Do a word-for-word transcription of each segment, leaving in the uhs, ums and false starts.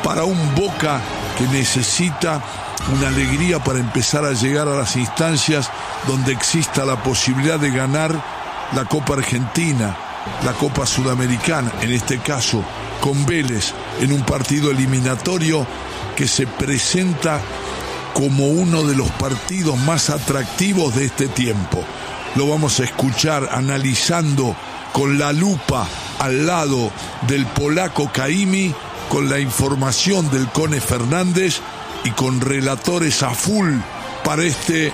para un Boca que necesita una alegría para empezar a llegar a las instancias donde exista la posibilidad de ganar la Copa Argentina, la Copa Sudamericana, en este caso con Vélez, en un partido eliminatorio que se presenta como uno de los partidos más atractivos de este tiempo. Lo vamos a escuchar analizando con la lupa al lado del polaco Caimi, con la información del Cone Fernández y con relatores a full para este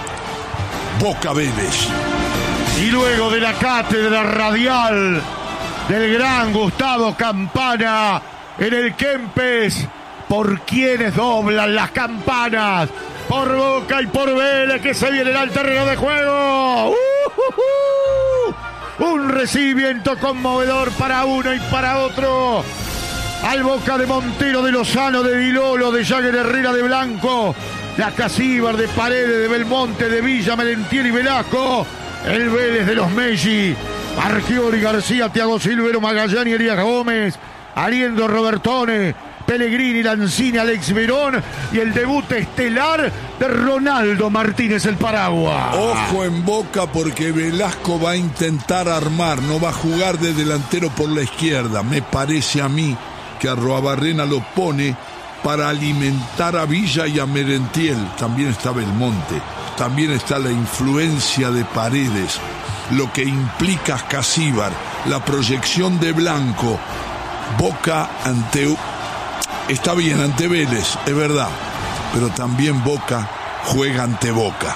Boca Vélez. Y luego de la cátedra radial del gran Gustavo Campana en el Kempes, por quienes doblan las campanas, por Boca y por Vélez, que se vienen al terreno de juego. ¡Uh, uh, uh! Un recibimiento conmovedor para uno y para otro. Al Boca de Montero, de Lozano, de Dilolo, de Jagger Herrera, de Blanco, la Casíbar, de Paredes, de Belmonte, de Villa, Merentiel y Velasco. El Vélez de los Messi, Marchiori, García, Thiago Silvero, Magallani, Elías Gómez, Aliendo, Robertone, Pellegrini, Lanzini, Alex Verón, y el debut estelar de Ronaldo Martínez, el Paraguas. Ojo en Boca, porque Velasco va a intentar armar, no va a jugar de delantero por la izquierda. Me parece a mí que Arruabarrena lo pone para alimentar a Villa y a Merentiel. También está Belmonte, también está la influencia de Paredes, lo que implica Casíbar, la proyección de Blanco. Boca ante... Está bien ante Vélez, es verdad, pero también Boca juega ante Boca.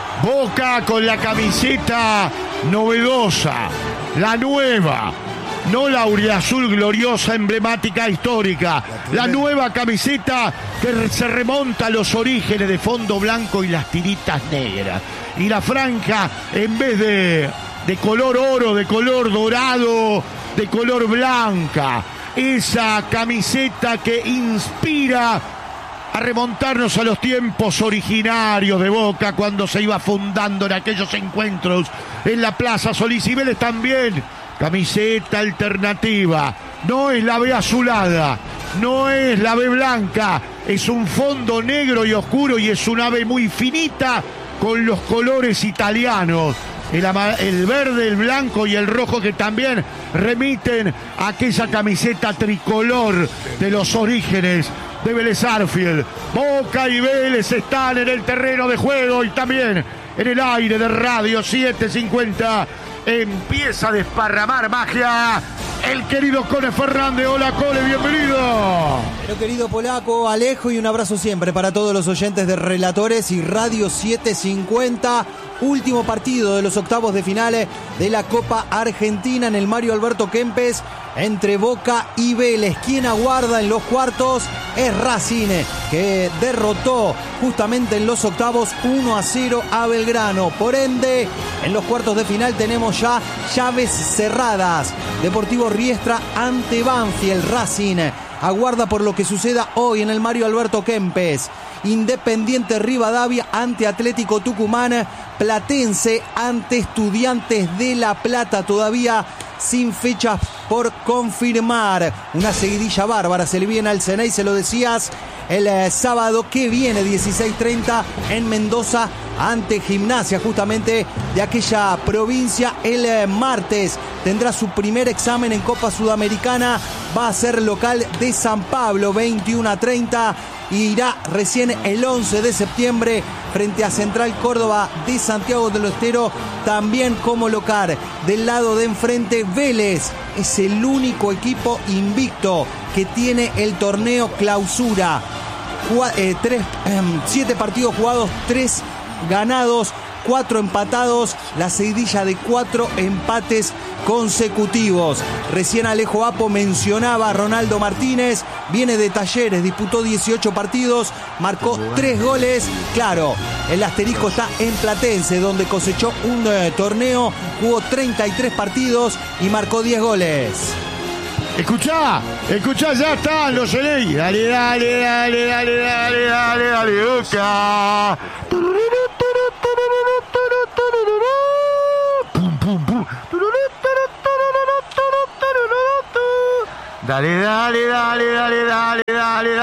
Boca con la camiseta novedosa, la nueva, no la auriazul gloriosa, emblemática, histórica, la nueva camiseta que se remonta a los orígenes de fondo blanco y las tiritas negras. Y la franja, en vez de, de color oro, de color dorado, de color blanca. Esa camiseta que inspira a remontarnos a los tiempos originarios de Boca, cuando se iba fundando en aquellos encuentros en la Plaza Solís. Y Vélez también, camiseta alternativa. No es la B azulada, no es la B blanca, es un fondo negro y oscuro, y es una B muy finita con los colores italianos. El, el verde, el blanco y el rojo, que también remiten a aquella camiseta tricolor de los orígenes de Vélez Arfield. Boca y Vélez están en el terreno de juego y también en el aire de Radio setecientos cincuenta. Empieza a desparramar magia el querido Cone Fernández. Hola, Cole, bienvenido. Pero querido polaco, Alejo, y un abrazo siempre para todos los oyentes de Relatores y Radio setecientos cincuenta. Último partido de los octavos de finales de la Copa Argentina en el Mario Alberto Kempes entre Boca y Vélez. Quien aguarda en los cuartos es Racing, que derrotó justamente en los octavos uno a cero a Belgrano. Por ende, en los cuartos de final tenemos ya llaves cerradas. Deportivo Riestra ante Banfield. Racing aguarda por lo que suceda hoy en el Mario Alberto Kempes. Independiente Rivadavia ante Atlético Tucumán. Platense ante Estudiantes de La Plata, todavía sin fechas por confirmar. Una seguidilla bárbara se le viene al Ceney, se lo decías, el eh, sábado que viene, dieciséis treinta en Mendoza ante Gimnasia, justamente de aquella provincia. El eh, martes tendrá su primer examen en Copa Sudamericana, va a ser local de San Pablo, veintiuno a treinta. Y irá recién el once de septiembre frente a Central Córdoba de Santiago del Estero, también como local. Del lado de enfrente, Vélez es el único equipo invicto que tiene el torneo Clausura. Cua- eh, tres, eh, siete partidos jugados, tres ganados, cuatro empatados, la seguidilla de cuatro empates consecutivos. Recién Alejo Apo mencionaba a Ronaldo Martínez, viene de Talleres, disputó dieciocho partidos, marcó tres goles. Claro, el asterisco está en Platense, donde cosechó un eh, torneo, jugó treinta y tres partidos y marcó diez goles. Escuchá, escuchá, ya están los Ceney. Dale, dale, dale, dale, dale, dale, dale, Boca. Pum, pum, pum. Dale, dale, dale, dale, dale, dale,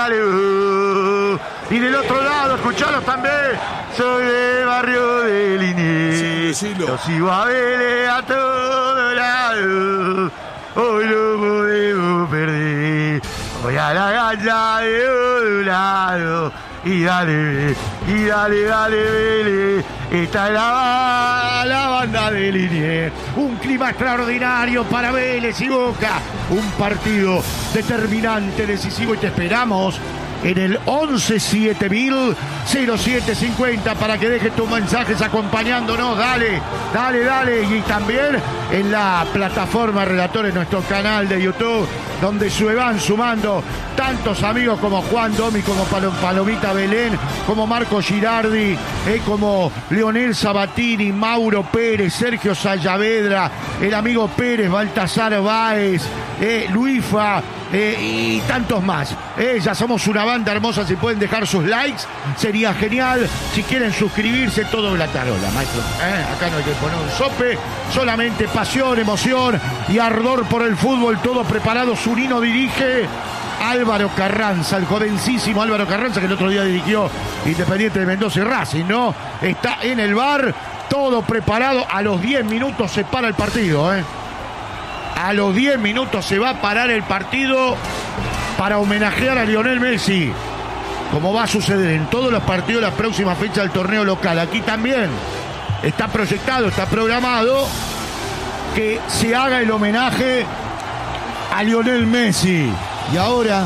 Y del otro lado, escuchalo también. Soy de barrio de Liniers. Sí, lo sigo a Vélez a todo lado. Hoy no podemos perder. Voy a la cancha de un lado. Y dale, y dale, dale, Vélez. Está en la, la banda de Liniers. Un clima extraordinario para Vélez y Boca. Un partido determinante, decisivo, y te esperamos en el once siete mil cero siete cincuenta para que dejes tus mensajes acompañándonos. Dale, dale, dale. Y también en la plataforma Relatores, nuestro canal de YouTube, donde se van sumando tantos amigos como Juan Domi, como Palomita Belén, como Marco Girardi, eh, como Leonel Sabatini, Mauro Pérez, Sergio Sayavedra, el amigo Pérez, Baltasar Báez, eh, Luifa, eh, y tantos más. Eh, ya somos una banda hermosa. Si pueden dejar sus likes, sería genial. Si quieren suscribirse, todo la tarola, maestro. Eh, acá no hay que poner un sope, solamente pasión, emoción y ardor por el fútbol. Todo preparado. Zunino dirige. Álvaro Carranza, el jovencísimo Álvaro Carranza, que el otro día dirigió Independiente de Mendoza y Racing, ¿no? Está en el bar, todo preparado. A los diez minutos se para el partido, ¿eh? A los diez minutos se va a parar el partido para homenajear a Lionel Messi, como va a suceder en todos los partidos de la próxima fecha del torneo local. Aquí también está proyectado, está programado que se haga el homenaje a Lionel Messi. Y ahora,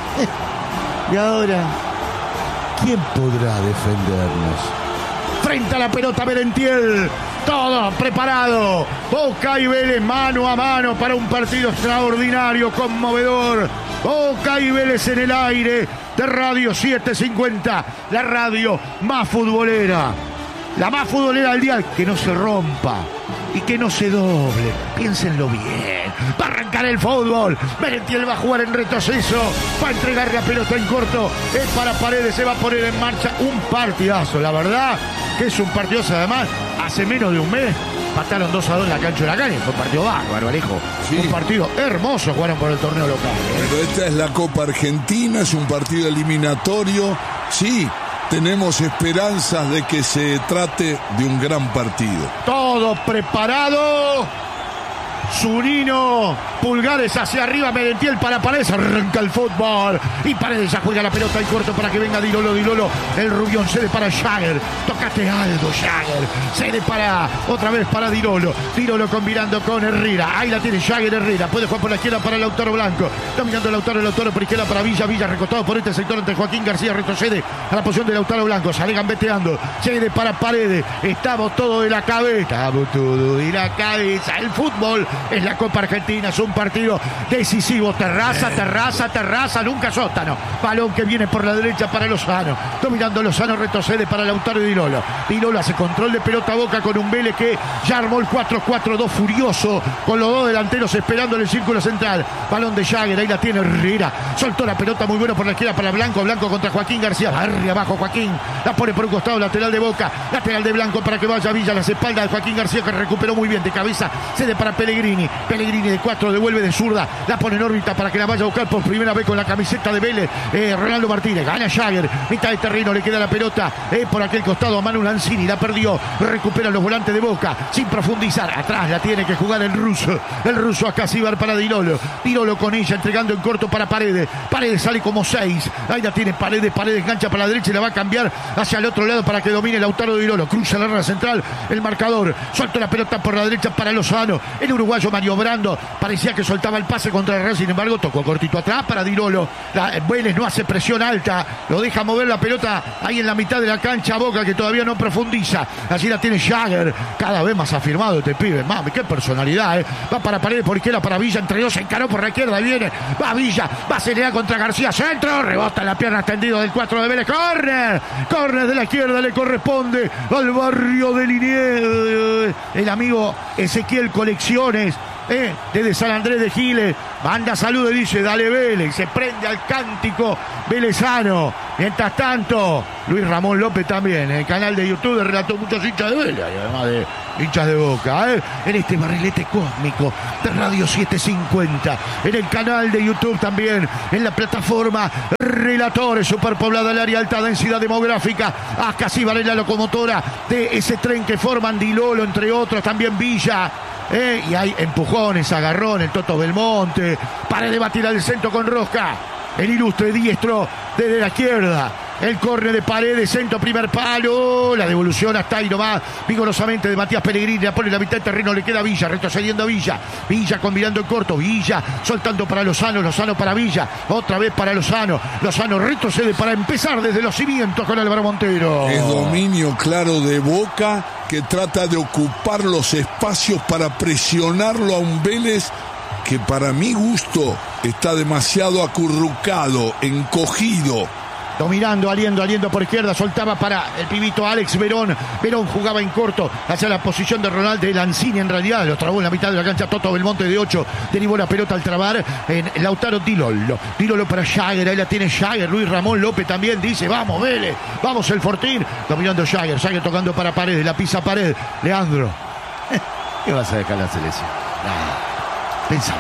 y ahora, ¿quién podrá defendernos? Frente a la pelota Merentiel, todo preparado. Boca y Vélez mano a mano para un partido extraordinario, conmovedor. Boca y Vélez en el aire de Radio setecientos cincuenta, la radio más futbolera. La más futbolera del día, que no se rompa y que no se doble. Piénsenlo bien. Va a arrancar el fútbol. Merentiel va a jugar en retroceso. Va a entregar la pelota en corto. Es para Paredes. Se va a poner en marcha un partidazo. La verdad que es un partidazo. Además, hace menos de un mes pataron dos a dos en la cancha de la calle. Fue un partido bárbaro, Alejo. Sí. Un partido hermoso jugaron por el torneo local. ¿eh? Pero esta es la Copa Argentina. Es un partido eliminatorio. Sí. Tenemos esperanzas de que se trate de un gran partido. Todo preparado. Zunino, pulgares hacia arriba, Merentiel para Paredes, arranca el fútbol y Paredes ya juega la pelota en corto para que venga Dilolo, Dilolo, el rubión, cede para Jagger, tócate Aldo, Jagger, cede para, otra vez para Dilolo, Dilolo combinando con Herrera, ahí la tiene Jagger, Herrera, puede jugar por la izquierda para Lautaro Blanco, dominando Lautaro, Lautaro por izquierda para Villa, Villa recostado por este sector ante Joaquín García, retrocede a la posición de Lautaro Blanco, sale gambeteando, cede para Paredes, estamos todo de la cabeza, estamos todo de la cabeza, el fútbol es la Copa Argentina, es un partido decisivo. Terraza, terraza, terraza, nunca sótano. Balón que viene por la derecha para Lozano. Dominando Lozano, retrocede para Lautaro y Dilolo. Dilolo hace control de pelota a Boca con un Vélez que ya armó el cuatro cuatro dos furioso, con los dos delanteros esperando en el círculo central. Balón de Jagger, ahí la tiene Herrera. Soltó la pelota muy bueno por la izquierda para Blanco. Blanco contra Joaquín García. Barre abajo Joaquín. La pone por un costado, lateral de Boca. Lateral de Blanco para que vaya Villa. Las espaldas de Joaquín García, que recuperó muy bien de cabeza. Cede para Pellegrini. Pellegrini de cuatro, devuelve de zurda, la pone en órbita para que la vaya a buscar por primera vez con la camiseta de Vélez. Eh, Ronaldo Martínez, gana Jagger, mitad de terreno, le queda la pelota eh, por aquel costado a Manu Lanzini, la perdió, recupera los volantes de Boca, sin profundizar, atrás la tiene que jugar el ruso, el ruso acá Cibar para Dilolo, Dilolo con ella, entregando en corto para Paredes, Paredes sale como seis, ahí la tiene Paredes, Paredes engancha para la derecha y la va a cambiar hacia el otro lado para que domine Lautaro Dilolo, cruza la raya central, el marcador, suelta la pelota por la derecha para Lozano, el uruguayo maniobrando, parecía que soltaba el pase contra el Real, sin embargo tocó cortito atrás para Dilolo, la, Vélez no hace presión alta, lo deja mover la pelota ahí en la mitad de la cancha Boca, que todavía no profundiza, allí la tiene Jagger, cada vez más afirmado este pibe, mami, qué personalidad, eh. Va para Paredes por izquierda, para Villa, entre dos, se encaró por la izquierda, viene, va Villa, va a acelerar contra García, centro, rebota en la pierna extendido del cuatro de Vélez, córner, córner de la izquierda, le corresponde al barrio de Liniers, el amigo Ezequiel Colecciones, eh, desde San Andrés de Giles, manda saludos y dice, dale Vélez, se prende al cántico velezano. Mientras tanto, Luis Ramón López también, en el canal de YouTube relató muchos hinchas de Vélez, y además de hinchas de Boca, ¿eh? En este barrilete cósmico de Radio setecientos cincuenta, en el canal de YouTube también, en la plataforma Relatores, superpoblada el área, alta densidad demográfica, Ascasíbar es la locomotora de ese tren que forman Dilolo, entre otros, también Villa. Eh, y hay empujones, agarrón, el Toto Belmonte, para debatir al centro con Rosca, el ilustre diestro desde la izquierda, el córner de Paredes, centro, primer palo, la devolución hasta ahí nomás, vigorosamente de Matías Pellegrini, la pone en la mitad del terreno, le queda Villa, retrocediendo a Villa, Villa combinando en corto, Villa soltando para Lozano, Lozano para Villa, otra vez para Lozano, Lozano retrocede para empezar desde los cimientos con Álvaro Montero. Es dominio claro de Boca, que trata de ocupar los espacios para presionarlo a un Vélez que para mi gusto está demasiado acurrucado, encogido. Dominando, aliendo, aliendo por izquierda, soltaba para el pibito Alex Verón. Verón jugaba en corto hacia la posición de Ronaldo de Lanzini, en realidad lo trabó en la mitad de la cancha. Toto Belmonte de ocho, derivó la pelota al trabar en Lautaro Dilolo. Dilolo para Jagger, ahí la tiene Jagger. Luis Ramón López también dice, vamos Vélez, vamos el Fortín. Dominando Jagger, Jagger tocando para Paredes, la pisa Pared. Leandro, ¿qué vas a dejar la selección? Nah, pensaba,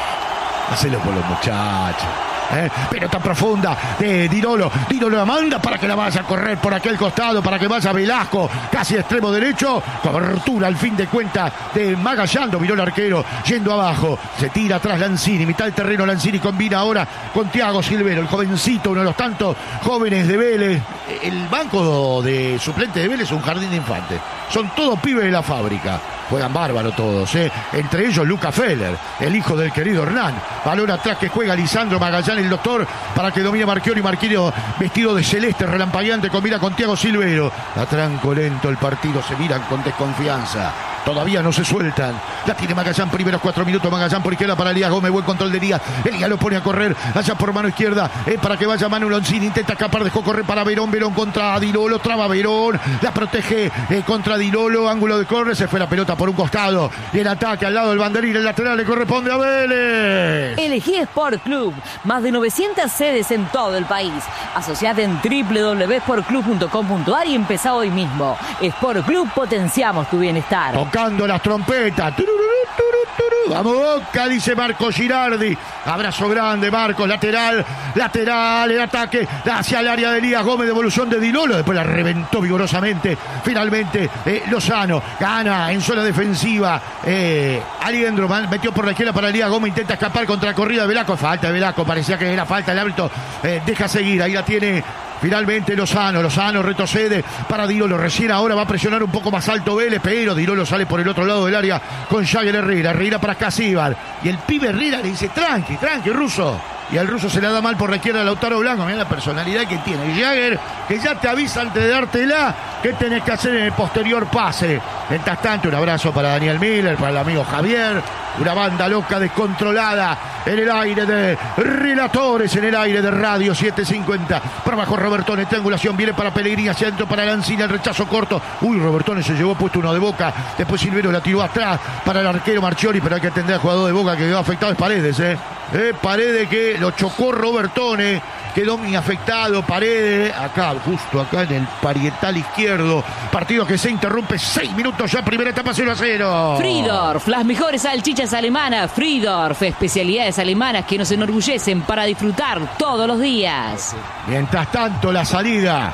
hacelo por los muchachos. Eh, pelota profunda de Dilolo, Dilolo la manda para que la vaya a correr por aquel costado, para que vaya Velasco, casi extremo derecho, cobertura al fin de cuentas de Magallán, dominó el arquero, yendo abajo, se tira atrás Lanzini, mitad del terreno Lanzini, combina ahora con Thiago Silvero, el jovencito, uno de los tantos jóvenes de Vélez. El banco de suplentes de Vélez es un jardín de infantes, son todos pibes de la fábrica. Juegan bárbaro todos, ¿eh? Entre ellos Luca Feller, el hijo del querido Hernán. Balón atrás que juega Lisandro Magallán, el doctor, para que domine Marchiori. Marquinhos vestido de celeste, relampagueante, combina con Thiago Silvero. A tranco lento el partido, se miran con desconfianza. Todavía no se sueltan. La tiene Magallán, primeros cuatro minutos. Magallán por izquierda para Elías Gómez. Buen control de Elías. Elías lo pone a correr allá por mano izquierda. Eh, para que vaya Manu Lanzini. Intenta escapar. Dejó correr para Verón. Verón contra Dilolo. Traba Verón. La protege eh, contra Dilolo. Ángulo de córner. Se fue la pelota por un costado. Y el ataque al lado del banderín. El lateral le corresponde a Vélez. Elegí Sport Club. Más de novecientas sedes en todo el país. Asociate en doble u doble u doble u punto sport club punto com punto a r y empezá hoy mismo. Sport Club, potenciamos tu bienestar. Tocando las trompetas. Tururú, tururú, tururú. Vamos Boca, dice Marco Girardi. Abrazo grande, Marcos. Lateral, lateral, el ataque hacia el área de Elías Gómez. Devolución de Dilolo. Después la reventó vigorosamente. Finalmente, eh, Lozano gana en zona defensiva. Eh, Aliendro metió por la izquierda para Elías Gómez. Intenta escapar contra la corrida de Velasco. Falta de Velasco. Parecía que era falta. El árbitro eh, deja seguir. Ahí la tiene. Finalmente Lozano, Lozano retrocede para Dilolo, recién ahora va a presionar un poco más alto Vélez, pero Dilolo sale por el otro lado del área con Jagger Herrera, Herrera para Casíbar, y el pibe Herrera le dice, tranqui, tranqui, ruso, y al ruso se la da mal por la izquierda a Lautaro Blanco. Mirá la personalidad que tiene Jagger, que ya te avisa antes de dártela qué tenés que hacer en el posterior pase. Mientras tanto, un abrazo para Daniel Miller, para el amigo Javier, una banda loca descontrolada en el aire de Relatores, en el aire de Radio setecientos cincuenta. Por abajo Robertone, triangulación, viene para Pellegrini, hacia adentro para Lanzini, el rechazo corto. Uy, Robertone se llevó puesto uno de Boca. Después Silvero la tiró atrás para el arquero Marchiori, pero hay que atender al jugador de Boca que quedó afectado, es Paredes, ¿eh? eh Paredes que lo chocó Robertone. Quedó muy afectado Paredes, acá, justo acá en el parietal izquierdo. Partido que se interrumpe, seis minutos ya, primera etapa cero a cero. Friedorf, las mejores salchichas alemanas. Friedorf, especialidades alemanas que nos enorgullecen para disfrutar todos los días. Mientras tanto, la salida.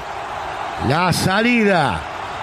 La salida.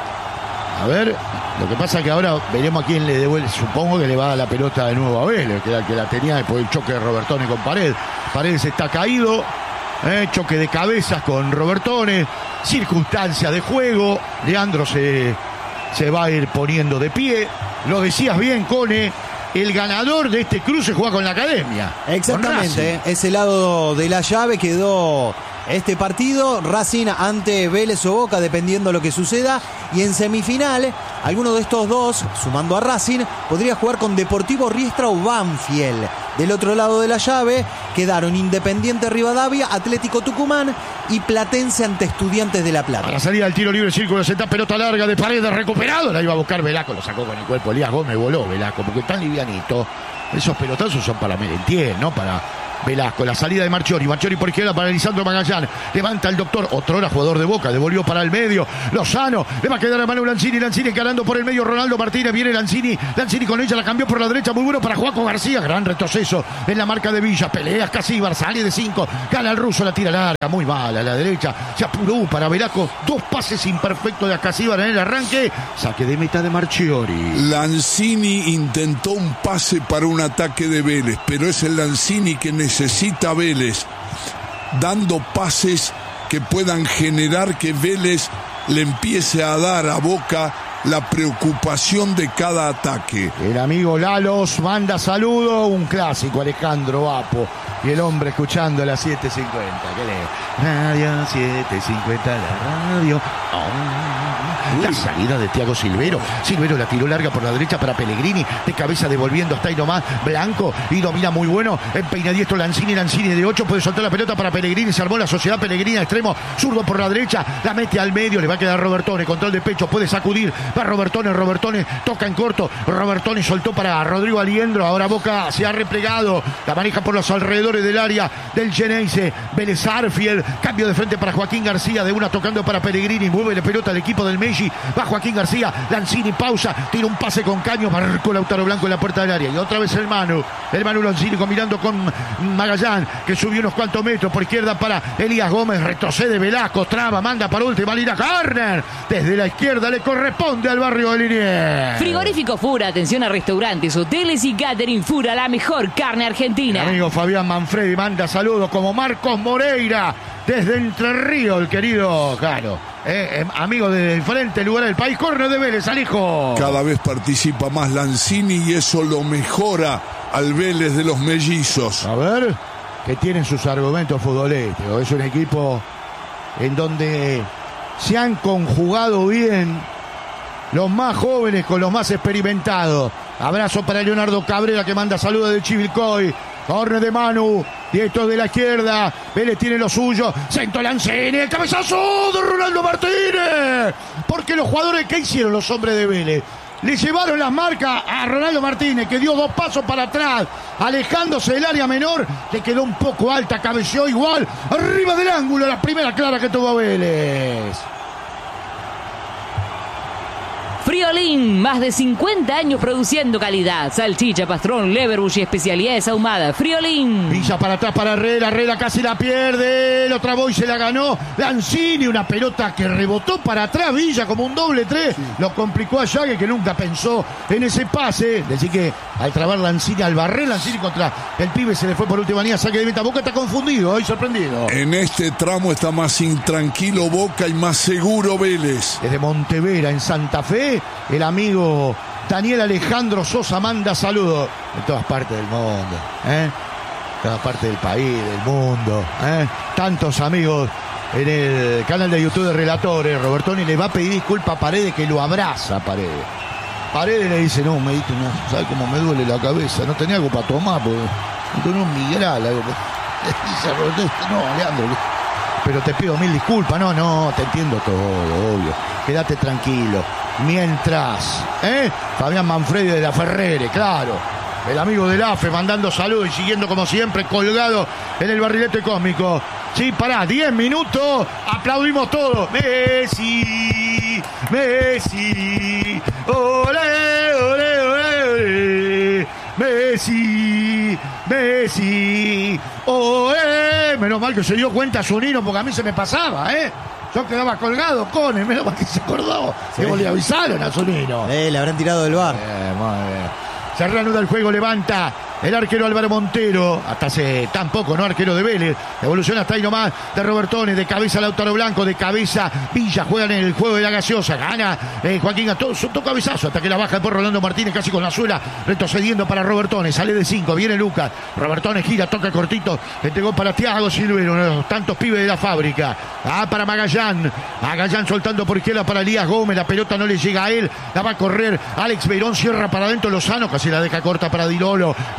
A ver, lo que pasa es que ahora veremos a quién le devuelve. Supongo que le va a dar la pelota de nuevo a Vélez, que era el que la tenía después del choque de Robertone con Paredes. Paredes está caído. Eh, choque de cabezas con Robertone, circunstancia de juego. Leandro se, se va a ir poniendo de pie. Lo decías bien, Cone. El ganador de este cruce juega con la Academia. Exactamente, ese lado de la llave quedó este partido. Racing ante Vélez o Boca, dependiendo lo que suceda. Y en semifinal, alguno de estos dos, sumando a Racing, podría jugar con Deportivo Riestra o Banfield. Del otro lado de la llave quedaron Independiente Rivadavia, Atlético Tucumán y Platense ante Estudiantes de La Plata. A la salida del tiro libre, círculo, se está pelota larga de Paredes, recuperado. La iba a buscar Velasco, lo sacó con el cuerpo. Elías Gómez voló Velasco, porque tan livianito. Esos pelotazos son para Merentiel, no para Velasco. La salida de Marchiori. Marchiori por izquierda para Lisandro Magallán. Levanta el doctor. Otrora jugador de Boca. Devolvió para el medio. Lozano. Le va a quedar a Manu Lanzini. Lanzini encarando por el medio. Ronaldo Martínez. Viene Lanzini. Lanzini con ella. La cambió por la derecha. Muy bueno para Juaco García. Gran retroceso en la marca de Villa. Pelea Casíbar. Sale de cinco. Gana el ruso. La tira larga. Muy mala a la derecha. Se apuró para Velasco. Dos pases imperfectos de Acasíbar en el arranque. Saque de meta de Marchiori. Lanzini intentó un pase para un ataque de Vélez, pero es el Lanzini que necesita Vélez, dando pases que puedan generar que Vélez le empiece a dar a Boca la preocupación de cada ataque. El amigo Lalos manda saludo, un clásico, Alejandro Apo. Y el hombre escuchando a las siete cincuenta. ¿Qué lee? Radio siete cincuenta, la radio. Oh. La salida de Thiago Silvero. Silvero la tiró larga por la derecha para Pellegrini. De cabeza devolviendo hasta ahí nomás. Blanco. Y domina muy bueno. En peinadiestro Lanzini. Lanzini de ocho. Puede soltar la pelota para Pellegrini. Se armó la sociedad. Pellegrini extremo. Zurdo por la derecha. La mete al medio. Le va a quedar Robertone. Control de pecho. Puede sacudir. Va Robertone. Robertone toca en corto. Robertone soltó para Rodrigo Aliendro. Ahora Boca se ha replegado. La maneja por los alrededores del área del Geneise. Vélez Arfield. Cambio de frente para Joaquín García. De una tocando para Pellegrini. Mueve la pelota al equipo del Messi. Va Joaquín García. Lanzini pausa. Tira un pase con caño. Marcó Lautaro Blanco en la puerta del área. Y otra vez el Manu. El Manu Lanzini combinando con Magallán. Que subió unos cuantos metros por izquierda para Elías Gómez. Retrocede Velasco. Traba. Manda para última línea. Garner. Desde la izquierda le corresponde al barrio de Liniers. Frigorífico Fura. Atención a restaurantes, hoteles y catering. Fura, la mejor carne argentina. El amigo Fabián Manfredi manda saludos como Marcos Moreira. Desde Entre Ríos, el querido, claro, eh, eh, amigo de diferentes lugares del país. Córner de Vélez, Alejo. Cada vez participa más Lanzini y eso lo mejora al Vélez de los mellizos. A ver, que tienen sus argumentos futbolísticos. Es un equipo en donde se han conjugado bien los más jóvenes con los más experimentados. Abrazo para Leonardo Cabrera que manda saludos de Chivilcoy. Córner de Manu, directo de la izquierda. Vélez tiene lo suyo. Centro Lanzini, el cabezazo de Ronaldo Martínez. Porque los jugadores, ¿qué hicieron los hombres de Vélez? Le llevaron las marcas a Ronaldo Martínez, que dio dos pasos para atrás, alejándose del área menor. Le quedó un poco alta, cabeceó igual. Arriba del ángulo, la primera clara que tuvo Vélez. Friolín, más de cincuenta años produciendo calidad. Salchicha, pastrón, leverbush y especialidades ahumadas. Friolín. Villa para atrás para Herrera. Herrera casi la pierde. Lo trabó y se la ganó Lanzini. Una pelota que rebotó para atrás. Villa como un doble tres. Sí. Lo complicó a Llague, que nunca pensó en ese pase. Decir que al trabar Lanzini, al barrer Lanzini contra el pibe, se le fue por última línea. Saque de meta. Boca está confundido hoy, sorprendido. En este tramo está más intranquilo Boca y más seguro Vélez. Desde Montevera, en Santa Fe, el amigo Daniel Alejandro Sosa manda saludos en todas partes del mundo, ¿eh? En todas partes del país, del mundo, ¿eh? Tantos amigos en el canal de YouTube de Relatores. Robertoni le va a pedir disculpas a Paredes, que lo abraza a Paredes. Paredes le dice, no, me diste una, ¿sabes cómo me duele la cabeza? No tenía algo para tomar, porque no tenía un migral, algo. Dice Robertoni, no, Leandro, pero te pido mil disculpas. No, no, te entiendo todo, obvio. Quédate tranquilo. Mientras, ¿eh? Fabián Manfredi de la Ferrere, claro. El amigo del A F E mandando saludos y siguiendo como siempre colgado en el barrilete cósmico. Sí, pará, diez minutos, aplaudimos todos. Messi, Messi, ole, ole, ole, ole. Messi, Messi, ole. Menos mal que se dio cuenta Zunino, porque a mí se me pasaba, ¿eh? Yo quedaba colgado con él, menos mal que se acordó. Sí. Que le avisaron a Zunino. Eh, le habrán tirado del bar. Eh, muy bien. Se reanuda el juego, levanta el arquero Álvaro Montero, hasta hace tan poco, ¿no? Arquero de Vélez, evoluciona hasta ahí nomás, de Robertone, de cabeza Lautaro Blanco, de cabeza Villa, juegan en el juego de la gaseosa, gana eh, Joaquín, todo su cabezazo, hasta que la baja por Rolando Martínez, casi con la suela, retrocediendo para Robertone, sale de cinco, viene Lucas, Robertone gira, toca cortito, entregó para Thiago Silvero, uno de los tantos pibes de la fábrica, ah, para Magallán, Magallán soltando por izquierda para Elías Gómez, la pelota no le llega a él, la va a correr Alex Beirón, cierra para adentro Lozano, casi la deja corta para Dilolo,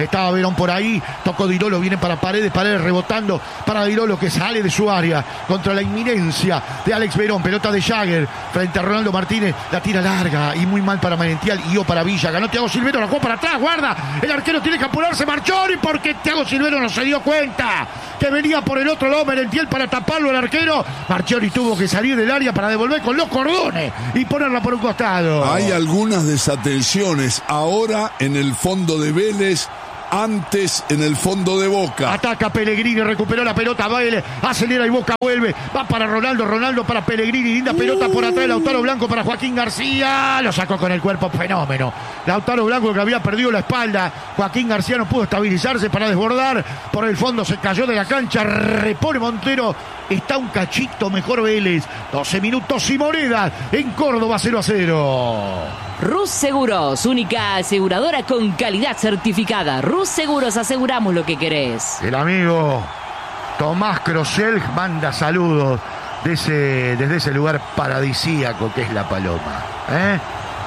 Estaba Verón por ahí. Tocó Di Lolo, viene para Paredes. Paredes rebotando para Di Lolo, que sale de su área contra la inminencia de Alex Verón. Pelota de Jagger frente a Ronaldo Martínez. La tira larga y muy mal para Merentiel y o para Villa. Ganó Thiago Silvero, la jugó para atrás. Guarda, el arquero tiene que apurarse. Marchori, porque Thiago Silvero no se dio cuenta que venía por el otro lado Merentiel para taparlo el arquero. Marchiori tuvo que salir del área para devolver con los cordones y ponerla por un costado. Hay algunas desatenciones ahora en el fondo de Vélez, antes en el fondo de Boca. Ataca Pellegrini, recuperó la pelota Vélez, acelera y Boca vuelve, va para Ronaldo, Ronaldo para Pellegrini, linda pelota por atrás, Lautaro Blanco para Joaquín García, lo sacó con el cuerpo, fenómeno. Lautaro Blanco, que había perdido la espalda, Joaquín García no pudo estabilizarse para desbordar, por el fondo se cayó de la cancha, repone Montero, está un cachito mejor Vélez, doce minutos y monedas en Córdoba, cero a cero. Rus Seguros, única aseguradora con calidad certificada. Rus Seguros, aseguramos lo que querés. El amigo Tomás Crosel manda saludos de ese, desde ese lugar paradisíaco que es La Paloma. ¿Eh?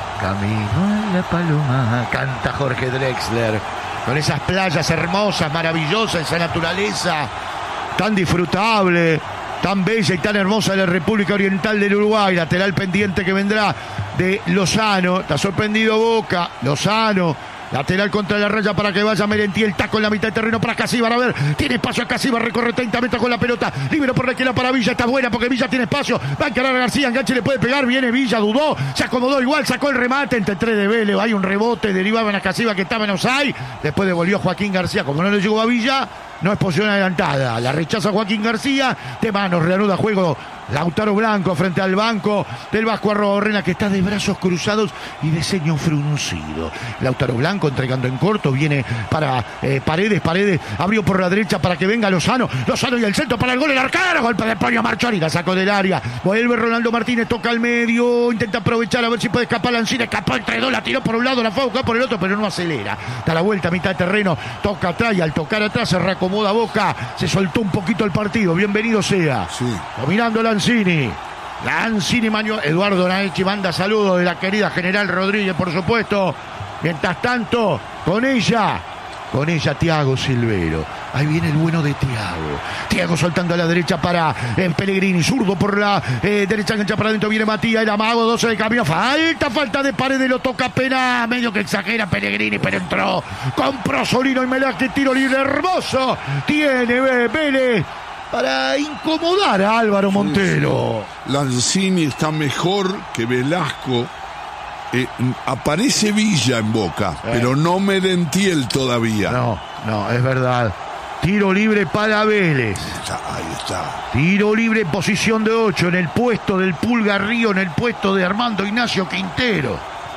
Camino a La Paloma, canta Jorge Drexler, con esas playas hermosas, maravillosas, esa naturaleza tan disfrutable, tan bella y tan hermosa de la República Oriental del Uruguay. Lateral pendiente que vendrá de Lozano. Está sorprendido Boca. Lozano. Lateral contra la raya para que vaya Merentiel. Taco en la mitad de terreno para Casíbar. A ver, tiene espacio a Casíbar. Recorre treinta metros con la pelota. Libre por la izquierda para Villa. Está buena porque Villa tiene espacio. Va a encarar a García. Enganche, le puede pegar. Viene Villa. Dudó. Se acomodó igual. Sacó el remate entre tres de Vélez. Hay un rebote. Derivaban a Casíbar que estaba en offside. Después devolvió Joaquín García. Como no le llegó a Villa, no es posición adelantada. La rechaza Joaquín García. De manos. Reanuda juego Lautaro Blanco frente al banco del Vasco Arrobarrena, que está de brazos cruzados y de ceño fruncido. Lautaro Blanco entregando en corto, viene para eh, Paredes, Paredes abrió por la derecha para que venga Lozano, Lozano y el centro para el gol, el arquero, golpe de Pollo Marchiori, la sacó del área, vuelve Ronaldo Martínez, toca al medio, intenta aprovechar a ver si puede escapar Lanzini, escapó entre dos, la tiró por un lado, la fue a buscar por el otro, pero no acelera, da la vuelta a mitad de terreno, toca atrás y al tocar atrás se reacomoda Boca, se soltó un poquito el partido, bienvenido sea, sí. Dominando Lanzini. Lanzini, Lanzini, Maño, Eduardo Naechi manda saludos de la querida General Rodríguez, por supuesto. Mientras tanto, con ella, con ella Thiago Silvero. Ahí viene el bueno de Thiago. Thiago soltando a la derecha para eh, Pellegrini, zurdo por la eh, derecha, engancha para adentro, viene Matías, el amago, doce de cambio, falta, falta de Paredes, lo toca apenas, medio que exagera Pellegrini, pero entró con Prosolino y Melaki, tiro libre hermoso. Tiene Vélez para incomodar a Álvaro Montero. Lanzini está mejor que Velasco. Eh, aparece Villa en Boca, eh. pero no Merentiel todavía. No, no, es verdad. Tiro libre para Vélez. Está, ahí está. Tiro libre en posición de ocho, en el puesto del Pulga Río, en el puesto de Armando Ignacio Quintero,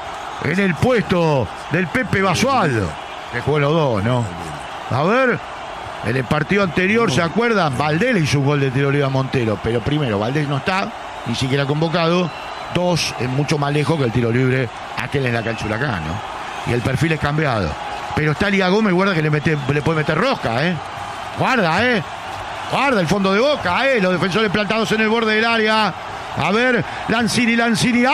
en el puesto del Pepe Basualdo. Que jugó los dos, ¿no? A ver. En el partido anterior, ¿se acuerdan? Valdés le hizo un gol de tiro libre a Montero. Pero primero, Valdés no está, ni siquiera convocado. Dos, es mucho más lejos que el tiro libre aquel en la cancha Huracán, ¿no? Y el perfil es cambiado. Pero está Lía Gómez, guarda que le, mete, le puede meter rosca, ¿eh? Guarda, ¿eh? Guarda el fondo de Boca, ¿eh? Los defensores plantados en el borde del área. A ver, Lanzini, Lanzini,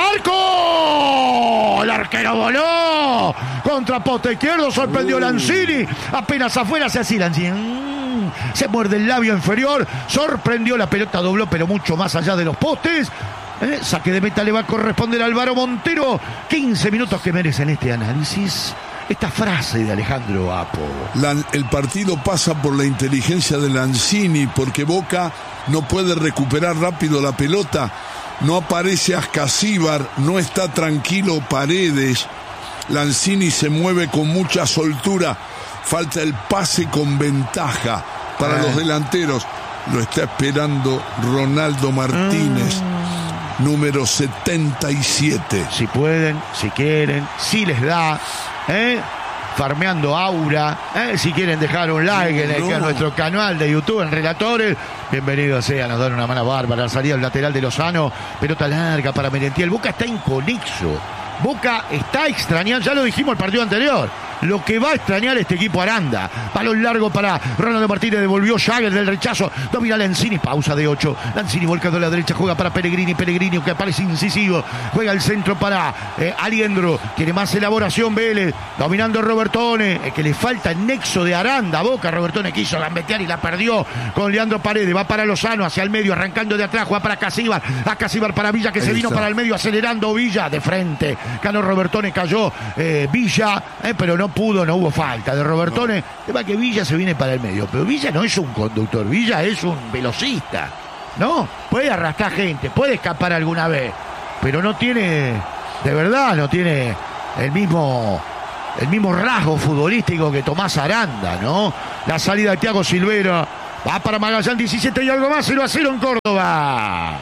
¡arco! El arquero voló contra poste izquierdo, sorprendió uh. Lanzini, apenas afuera se hace Lanzini, se muerde el labio inferior, sorprendió, la pelota dobló, pero mucho más allá de los postes. ¿Eh? Saque de meta le va a corresponder a Álvaro Montero. quince minutos que merecen este análisis. Esta frase de Alejandro Apo. La, el partido pasa por la inteligencia de Lanzini, porque Boca no puede recuperar rápido la pelota. No aparece Ascasíbar, no está tranquilo Paredes. Lanzini se mueve con mucha soltura. Falta el pase con ventaja para eh. los delanteros. Lo está esperando Ronaldo Martínez. Mm. Número setenta y siete. Si pueden, si quieren, si les da, ¿eh? Farmeando Aura, ¿eh? Si quieren dejar un like en, el, no. en nuestro canal de YouTube, en Relatores, bienvenidos sean, nos dan una mano bárbara. Salida al lateral de Lozano, pelota larga para Merentiel. Boca está inconexo, Boca está extrañando, ya lo dijimos el partido anterior. lo que va a extrañar este equipo Aranda. Balón largo para Ronaldo Martínez, devolvió Jagger del rechazo, domina Lanzini, pausa de ocho. Lanzini volcado a la derecha, juega para Pellegrini, Pellegrini que aparece incisivo, juega el centro para eh, Aliendro, tiene más elaboración Vélez, dominando Robertone, eh, que le falta el nexo de Aranda. Boca, Robertone quiso gambetear y la perdió con Leandro Paredes, va para Lozano hacia el medio, arrancando de atrás, juega para Casíbar, a Casíbar para Villa, que se vino para el medio, acelerando Villa, de frente, ganó Robertone, cayó eh, Villa, eh, pero no pudo, no hubo falta de Robertone, no. Va que Villa se viene para el medio, pero Villa no es un conductor, Villa es un velocista, ¿no? Puede arrastrar gente, puede escapar alguna vez, pero no tiene, de verdad, no tiene el mismo, el mismo rasgo futbolístico que Tomás Aranda, ¿no? La salida de Thiago Silveira, va para Magallán, diecisiete y algo más, cero a cero en Córdoba.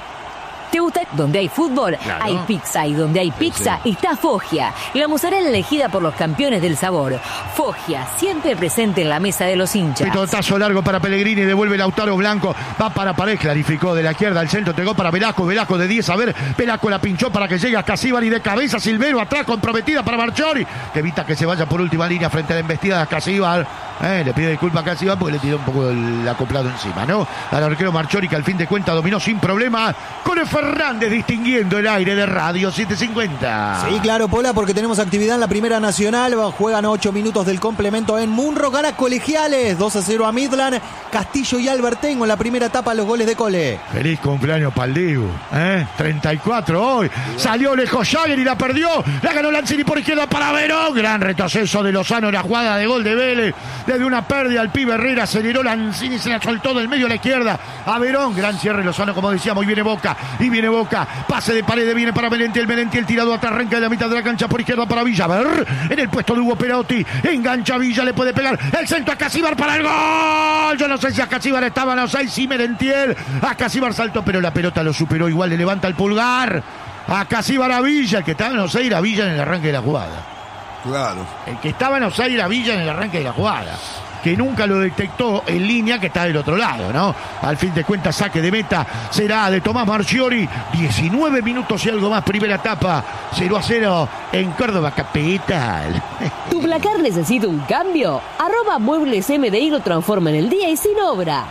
¿Te gusta? Donde hay fútbol, claro, hay pizza. Y donde hay pizza, sí, está Foggia. La mozzarella elegida por los campeones del sabor. Foggia, siempre presente en la mesa de los hinchas. Pitotazo largo para Pellegrini, devuelve Lautaro Blanco. Va para Paredes, clarificó de la izquierda al centro, entregó para Velasco. Velasco de diez, a ver, Velasco la pinchó para que llegue a Casíbar y de cabeza Silvero atrás, comprometida para Marchiori, que evita que se vaya por última línea frente a la embestida de Casíbar. Eh, le pide disculpas a Casíbar porque le tiró un poco el acoplado encima, ¿no? Al arquero Marchiori, que al fin de cuentas dominó sin problema. Con el Fernández distinguiendo el aire de Radio setecientos cincuenta. Sí, claro, Pola, porque tenemos actividad en la Primera Nacional. Juegan ocho minutos del complemento en Munro. Gana Colegiales, dos a cero a Midland. Castillo y Albertengo en la primera etapa, los goles de Cole. Feliz cumpleaños para el Dibu, ¿eh? treinta y cuatro hoy. Salió lejos Jagger y la perdió. La ganó Lanzini por izquierda para Verón. Gran retroceso de Lozano, la jugada de gol de Vélez. Desde una pérdida al pibe Herrera, aceleró Lanzini, se la soltó del medio a la izquierda a Verón. Gran cierre Lozano, como decíamos, y viene Boca, y viene Boca. Pase de Paredes, viene para Melentiel, Melentiel tirado atrás, arranca de la mitad de la cancha por izquierda para Villa. Ver, en el puesto de Hugo Perotti, engancha Villa, le puede pegar el centro a Casíbar para el gol. Yo no sé si a Casíbar estaban a seis, sí, Melentiel. A Casíbar saltó, pero la pelota lo superó, igual le levanta el pulgar. A Casíbar a Villa, el que estaba en Oseira, Villa en el arranque de la jugada. Claro. El que estaba en Oseira, Villa en el arranque de la jugada, que nunca lo detectó en línea, que está del otro lado, ¿no? Al fin de cuentas, saque de meta será de Tomás Marchiori. diecinueve minutos y algo más, primera etapa, cero a cero en Córdoba capital. ¿Tu placar necesita un cambio? Arroba Muebles M D I lo transforma en el día y sin obra.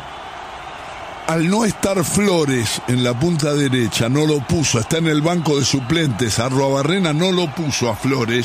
Al no estar Flores en la punta derecha, no lo puso, está en el banco de suplentes, Arruabarrena no lo puso a Flores.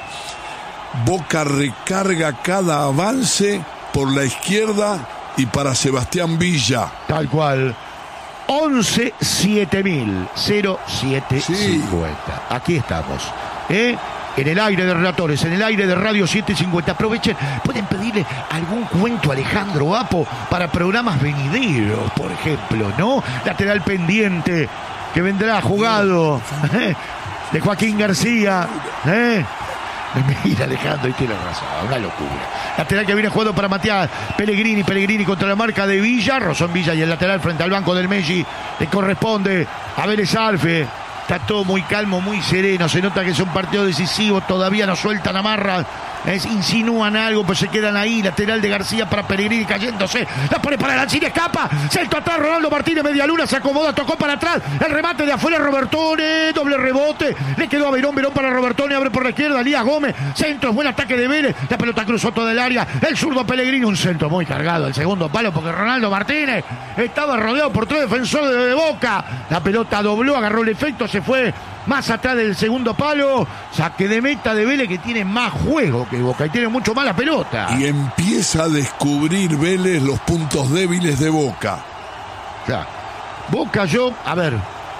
Boca recarga cada avance por la izquierda y para Sebastián Villa. Tal cual. once siete mil cero siete cincuenta. Sí. Aquí estamos. ¿Eh? En el aire de relatores, en el aire de Radio setecientos cincuenta. Aprovechen, pueden pedirle algún cuento a Alejandro Apo para programas venideros, por ejemplo, ¿no? Lateral pendiente, que vendrá jugado, ¿eh? De Joaquín García, ¿eh? Mira, Alejandro, y tiene razón, una locura. Lateral que viene jugando para Matías Pellegrini, Pellegrini contra la marca de Villa, Rosón Villa y el lateral frente al banco del Messi, le corresponde a Vélez Arfe. Está todo muy calmo, muy sereno, se nota que es un partido decisivo, todavía no sueltan amarras, es, insinúan algo, pues se quedan ahí. Lateral de García para Pellegrini cayéndose, la pone para Lanzini, escapa, salto atrás, Ronaldo Martínez, media luna, se acomoda, tocó para atrás, el remate de afuera, Robertone, doble rebote, le quedó a Verón, Verón para Robertone, abre por la izquierda, Elías Gómez, centro, buen ataque de Vélez, la pelota cruzó todo el área, el zurdo Pellegrini, un centro muy cargado, el segundo palo, porque Ronaldo Martínez estaba rodeado por tres defensores de Boca, la pelota dobló, agarró el efecto, se fue más atrás del segundo palo, saque de meta de Vélez, que tiene más juego que Boca y tiene mucho más la pelota. Y empieza a descubrir Vélez los puntos débiles de Boca. Claro. Boca, yo, a ver,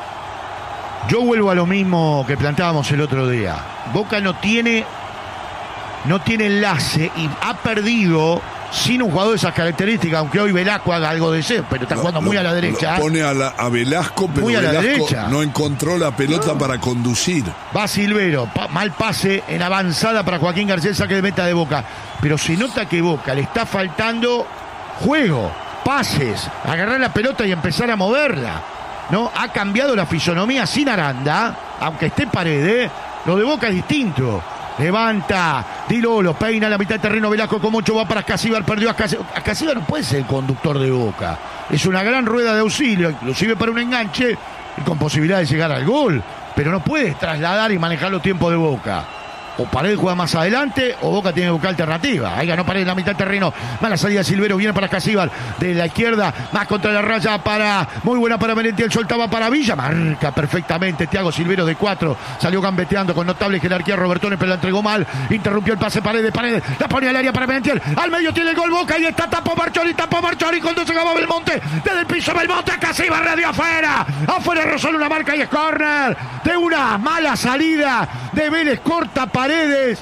yo vuelvo a lo mismo que planteábamos el otro día. Boca no tiene, no tiene enlace y ha perdido sin un jugador de esas características, aunque hoy Velasco haga algo de ser, pero está jugando lo, muy a la derecha. Pone a, la, a Velasco, pero muy a Velasco la derecha. No encontró la pelota no. para conducir. Va Silvero, pa, mal pase en avanzada para Joaquín García, saque de meta de Boca. Pero se nota que Boca le está faltando juego, pases, agarrar la pelota y empezar a moverla, ¿no? Ha cambiado la fisonomía sin Aranda, aunque esté Paredes, lo de Boca es distinto. Levanta, Dilolo, peina la mitad del terreno, Velasco con mucho, va para Casíbar, perdió a Casíbar. A Casíbar no puede ser el conductor de Boca. Es una gran rueda de auxilio, inclusive para un enganche y con posibilidad de llegar al gol. Pero no puede trasladar y manejar los tiempos de Boca. o Paredes juega más adelante o Boca tiene que buscar alternativa. Ahí ganó Paredes en la mitad del terreno. Mala salida de Silvero, viene para Casíbar de la izquierda, más contra la raya para, muy buena para Merentiel, soltaba para Villa, marca perfectamente Thiago Silvero de cuatro, salió gambeteando con notable jerarquía Robertone, pero la entregó mal, interrumpió el pase Paredes, Paredes, la pone al área para Merentiel, al medio tiene el gol Boca y está tapó Marchori, tapó Marchori, cuando se acabó Belmonte, desde el piso Belmonte, Casíbar radio afuera, afuera Rosal, una marca y es córner, de una mala salida de Vélez, corta Paredes,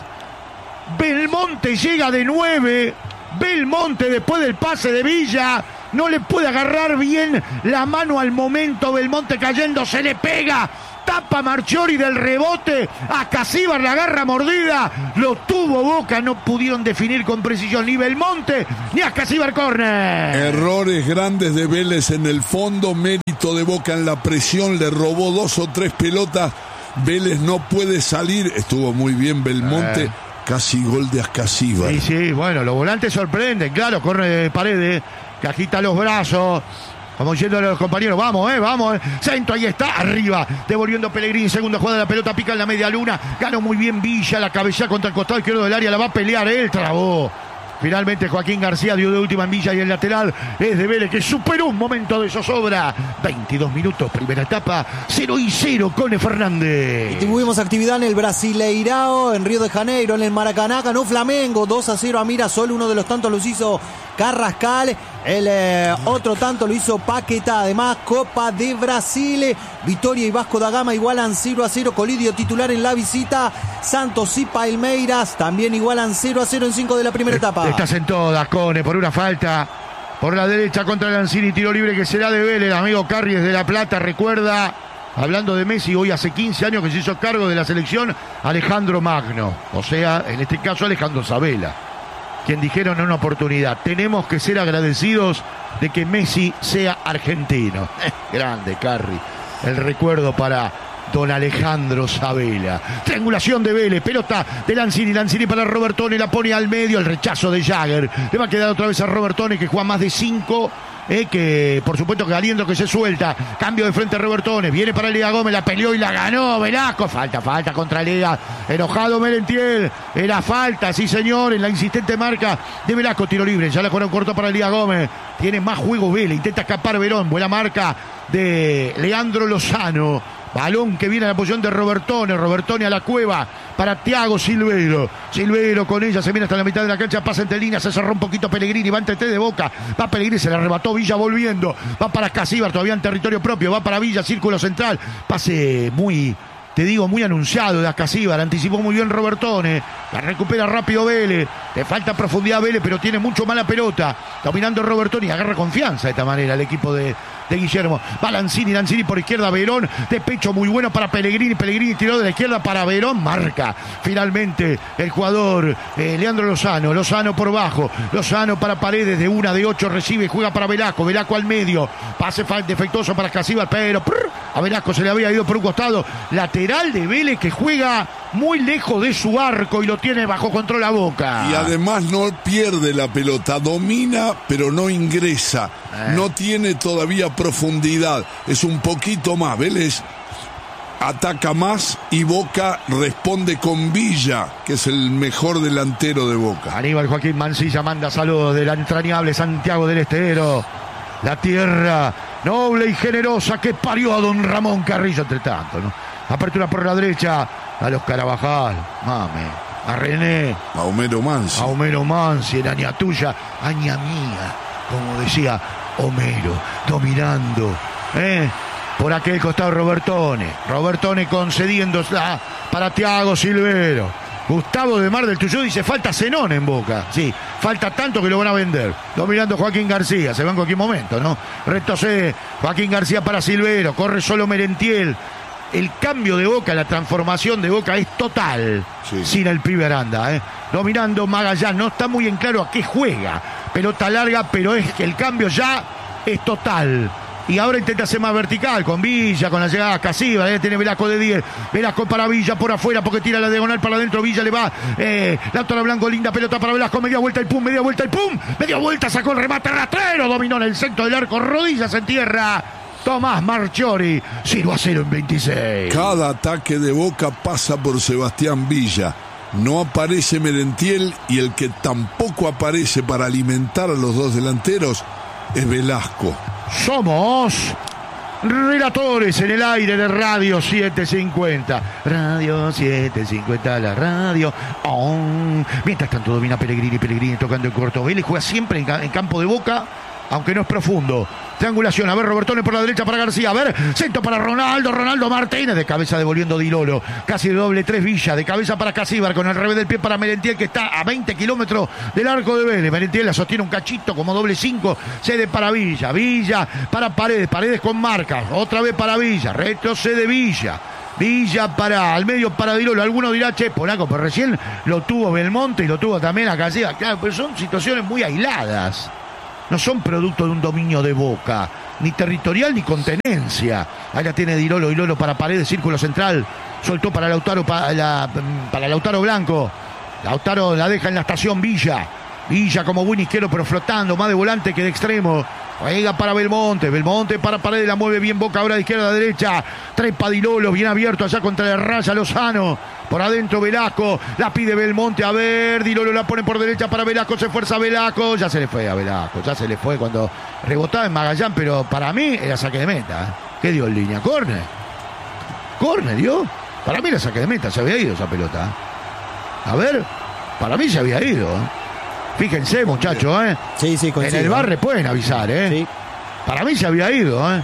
Belmonte llega de nueve, Belmonte después del pase de Villa, no le puede agarrar bien la mano al momento, Belmonte cayendo, se le pega, tapa Marchiori del rebote, a Casíbar la agarra mordida, lo tuvo Boca, no pudieron definir con precisión ni Belmonte ni a Casíbar córner. Errores grandes de Vélez en el fondo, mérito de Boca en la presión, le robó dos o tres pelotas, Vélez no puede salir, estuvo muy bien Belmonte. Eh. Casi gol de Ascasíbar. Sí, sí, bueno, los volantes sorprenden, claro, corre Paredes, que agita los brazos, como yendo a los compañeros, vamos, eh, vamos, eh. Centro, ahí está, arriba, devolviendo Pellegrini, segunda jugada, la pelota pica en la media luna, ganó muy bien Villa, la cabeza contra el costado izquierdo del área, la va a pelear, él trabó. Finalmente Joaquín García dio de última en Villa y el lateral es de Vélez, que superó un momento de zozobra. veintidós minutos, primera etapa, cero y cero con Fernández. Y tuvimos actividad en el Brasileirao, en Río de Janeiro, en el Maracaná, ganó Flamengo, dos a cero a Mirassol, uno de los tantos los hizo Carrascal, el eh, otro tanto lo hizo Paquetá. Además, Copa de Brasil, Vitória y Vasco da Gama igualan cero a cero, Colidio titular en la visita, Santos y Palmeiras también igualan cero a cero en cinco de la primera etapa. Estás en todas, Cone, por una falta por la derecha contra Lanzini, tiro libre que será de Vélez, amigo Carries de La Plata, recuerda, hablando de Messi, hoy hace quince años que se hizo cargo de la selección Alejandro Magno, o sea, en este caso Alejandro Sabela, quien dijeron en una oportunidad, tenemos que ser agradecidos de que Messi sea argentino. Eh, grande, Carri. El recuerdo para don Alejandro Sabela. Triangulación de Vélez, pelota de Lanzini, Lanzini para Robertone, la pone al medio, el rechazo de Jagger. Le va a quedar otra vez a Robertone, que juega más de cinco. Eh, que por supuesto que Galindo que se suelta, cambio de frente a Robertone, viene para Liga Gómez, la peleó y la ganó Velasco, falta, falta contra Liga, enojado Merentiel, era falta, sí señor, en la insistente marca de Velasco, tiro libre, ya la jugaron corto para Liga Gómez, tiene más juego Vélez, intenta escapar Verón, buena marca de Leandro Lozano, balón que viene a la posición de Robertone, Robertone a la cueva para Thiago Silvero, Silvero con ella, se viene hasta la mitad de la cancha, pasa entre líneas, se cerró un poquito Pellegrini, va entre tres de Boca, va Pellegrini, se le arrebató Villa volviendo, va para Casíbar, todavía en territorio propio, va para Villa, círculo central, pase muy, te digo, muy anunciado de Ascasíbar, anticipó muy bien Robertone, la recupera rápido Vélez, le falta profundidad a Vélez, pero tiene mucho mala pelota, dominando Robertone y agarra confianza de esta manera el equipo de, de Guillermo, va Lanzini, Lanzini por izquierda, Verón, de pecho muy bueno para Pellegrini, Pellegrini tiró de la izquierda para Verón, marca, finalmente el jugador eh, Leandro Lozano, Lozano por bajo, Lozano para Paredes, de una, de ocho, recibe, juega para Velasco, Velasco al medio, pase defectuoso para Casíbar, pero prr, a Velasco se le había ido por un costado, lateral de Vélez que juega muy lejos de su arco y lo tiene bajo control a Boca. Y además no pierde la pelota, domina pero no ingresa, eh. no tiene todavía profundidad, es un poquito más, Vélez ataca más y Boca responde con Villa, que es el mejor delantero de Boca. Aníbal Joaquín Mancilla manda saludos del entrañable Santiago del Estero, la tierra noble y generosa que parió a don Ramón Carrillo, entre tanto, ¿no? Apertura por la derecha a los Carabajal, mame, a René, a Homero Mansi, a Homero Mansi, el aña tuya, aña mía, como decía Homero, dominando, ¿eh? Por aquel costado Robertone, Robertone concediéndosela para Thiago Silvero. Gustavo de Mar del Tuyú dice, falta Zenón en Boca. Sí, falta tanto que lo van a vender. Dominando Joaquín García, se va en cualquier momento, ¿no? Retrocede Joaquín García para Silvero, corre solo Merentiel. El cambio de Boca, la transformación de Boca es total, sí, sin el pibe Aranda, ¿eh? Dominando Magallán, no está muy en claro a qué juega. Pelota larga, pero es que el cambio ya es total. Y ahora intenta ser más vertical, con Villa, con la llegada Casíbar, ¿eh? Tiene Velasco de diez, Velasco para Villa por afuera, porque tira la diagonal para adentro, Villa le va, eh, la tola blanco, linda pelota para Velasco, media vuelta y pum, media vuelta y pum, media vuelta, sacó el remate rastrero, dominó en el centro del arco, rodillas en tierra, Tomás Marchiori, cero a cero en veintiséis. Cada ataque de Boca pasa por Sebastián Villa. no aparece Merentiel y el que tampoco aparece para alimentar a los dos delanteros es Velasco. Somos relatores en el aire de Radio setecientos cincuenta. Radio setecientos cincuenta, la radio. Oh. Mientras tanto domina Pellegrini, Pellegrini tocando el corto. Vélez juega siempre en, en campo de Boca, aunque no es profundo. Triangulación, a ver, Robertone por la derecha para García, a ver, centro para Ronaldo, Ronaldo Martínez, de cabeza devolviendo Di Lolo, casi de doble tres Villa, de cabeza para Casíbar, con el revés del pie para Merentiel, que está a veinte kilómetros del arco de Vélez. Merentiel la sostiene un cachito como doble cinco, cede para Villa, Villa para Paredes, Paredes con marcas, otra vez para Villa, retrocede Villa. Villa para, al medio para Di Lolo. Alguno dirá, che, polaco, pero recién lo tuvo Belmonte y lo tuvo también a Casíbar. Claro, pero son situaciones muy aisladas. No son producto de un dominio de Boca, ni territorial ni contenencia. Ahí la tiene Di Lolo, Di Lolo para Paredes, círculo central. Soltó para Lautaro, para, la, para Lautaro Blanco. Lautaro la deja en la estación Villa. Villa como buen izquierdo, pero flotando, más de volante que de extremo. Juega para Belmonte, Belmonte para Paredes, la mueve bien Boca ahora de izquierda a derecha. Trepa Di Lolo, bien abierto allá contra la raya Lozano. Por adentro Velasco, la pide Belmonte, a ver, Di Lolo la pone por derecha para Velasco, se fuerza Velasco, ya se le fue a Velasco, ya se le fue cuando rebotaba en Magallán, pero para mí era saque de meta. ¿Qué dio en línea? ¿Córner? ¿Córner dio? Para mí era saque de meta, se había ido esa pelota. A ver, para mí se había ido. Fíjense, muchachos, ¿eh? Sí, sí, coincido. En el bar le pueden avisar, ¿eh? Sí. Para mí se había ido, ¿eh?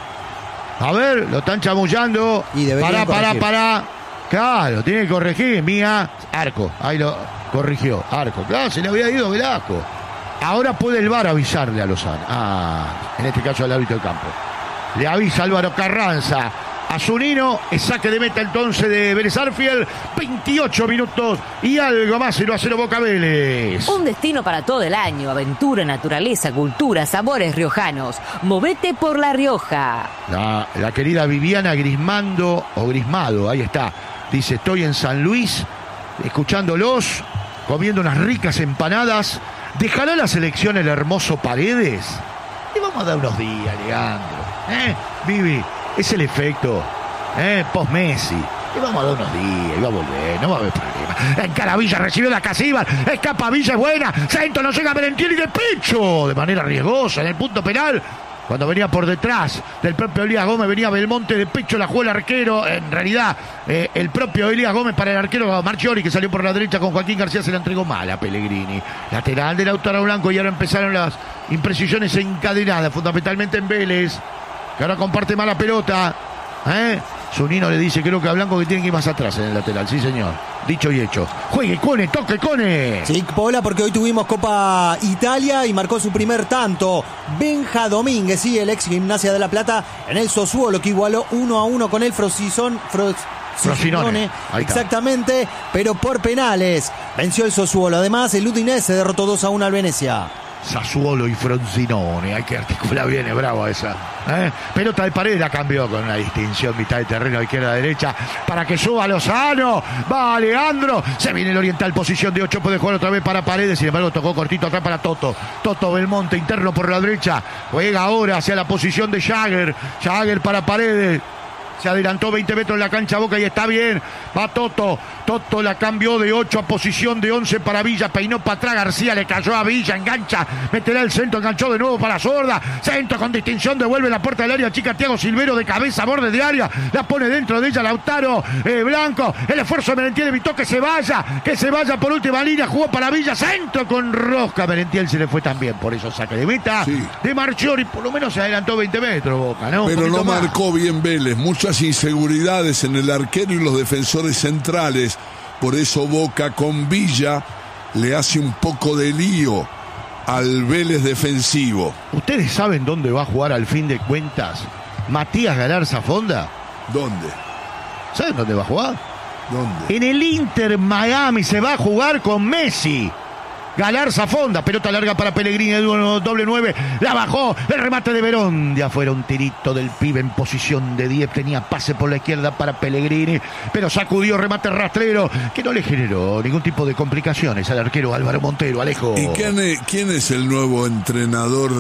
A ver, lo están chamullando. Y pará, pará, pará. Claro, tiene que corregir, Mía. Arco, ahí lo corrigió. Arco, claro, se le había ido Velasco. Ahora puede el bar avisarle a Lozano. Ah, en este caso al árbitro del campo. Le avisa Álvaro Carranza a Zunino, es saque de meta entonces de Vélez Arfield, veintiocho minutos y algo más, cero a cero Boca Vélez. Un destino para todo el año, aventura, naturaleza, cultura, sabores riojanos. Movete por La Rioja. La, la querida Viviana Grismando, o Grismado, ahí está, dice, estoy en San Luis, escuchándolos, comiendo unas ricas empanadas. ¿Dejará la selección el hermoso Paredes? Le vamos a dar unos días, Leandro. ¿Eh, Vivi? Es el efecto, ¿eh? Post-Messi. Y vamos a dar unos días, y va a volver, no va a haber problema. Encara Villa, recibió la Casíbar, escapa Villa, es buena. Centro, no llega Merentiel y de pecho, de manera riesgosa en el punto penal. Cuando venía por detrás del propio Elías Gómez, venía Belmonte de pecho, la jugó el arquero. En realidad, eh, el propio Elías Gómez para el arquero Marchiori, que salió por la derecha con Joaquín García, se la entregó mal a Pellegrini. Lateral de Lautaro Blanco y ahora empezaron las imprecisiones encadenadas, fundamentalmente en Vélez, que ahora comparte mala pelota. ¿Eh? Zunino le dice, creo que a Blanco que tiene que ir más atrás en el lateral. Sí, señor. Dicho y hecho. Juegue, Cone, toque, Cone. Sí, Paola, porque hoy tuvimos Copa Italia y marcó su primer tanto Benja Domínguez, sí, el ex Gimnasia de La Plata, en el Sassuolo, que igualó uno a uno con el Frosinone. Fro Frosinone. Exactamente, pero por penales. Venció el Sassuolo. Además, el Udinese derrotó dos a uno al Venecia. Sassuolo y Frosinone, hay que articular bien, es bravo esa. ¿Eh? Pelota de Paredes la cambió con una distinción, mitad de terreno, izquierda a derecha, para que suba Lozano. Va Leandro, se viene el Oriental, posición de ocho, puede jugar otra vez para Paredes, sin embargo tocó cortito atrás para Toto. Toto Belmonte, interno por la derecha, juega ahora hacia la posición de Jagger. Jagger para Paredes. Se adelantó veinte metros en la cancha Boca y está bien. Va Toto. Toto la cambió de ocho a posición de once para Villa. Peinó para atrás. García le cayó a Villa. Engancha. Meterá el centro. Enganchó de nuevo para Sorda. Centro con distinción. Devuelve la puerta del área chica. Thiago Silvero de cabeza. Borde de área. La pone dentro de ella Lautaro eh, Blanco. El esfuerzo de Merentiel evitó que se vaya. Que se vaya por última línea. Jugó para Villa. Centro con rosca. Merentiel se le fue también. Por eso saque de meta. Sí. De Marchiori. Por lo menos se adelantó veinte metros Boca, ¿no? Pero no más. Marcó bien Vélez. Muchas inseguridades en el arquero y los defensores centrales. Por eso Boca con Villa le hace un poco de lío al Vélez defensivo. ¿Ustedes saben dónde va a jugar al fin de cuentas Matías Galarza Fonda? ¿Dónde? ¿Saben dónde va a jugar? ¿Dónde? En el Inter Miami se va a jugar con Messi. Galarza Fonda, pelota larga para Pellegrini, doble nueve, la bajó, el remate de Verón, de afuera un tirito del pibe en posición de diez, tenía pase por la izquierda para Pellegrini, pero sacudió, remate rastrero, que no le generó ningún tipo de complicaciones al arquero Álvaro Montero. Alejo. ¿Y quién es, quién es el nuevo entrenador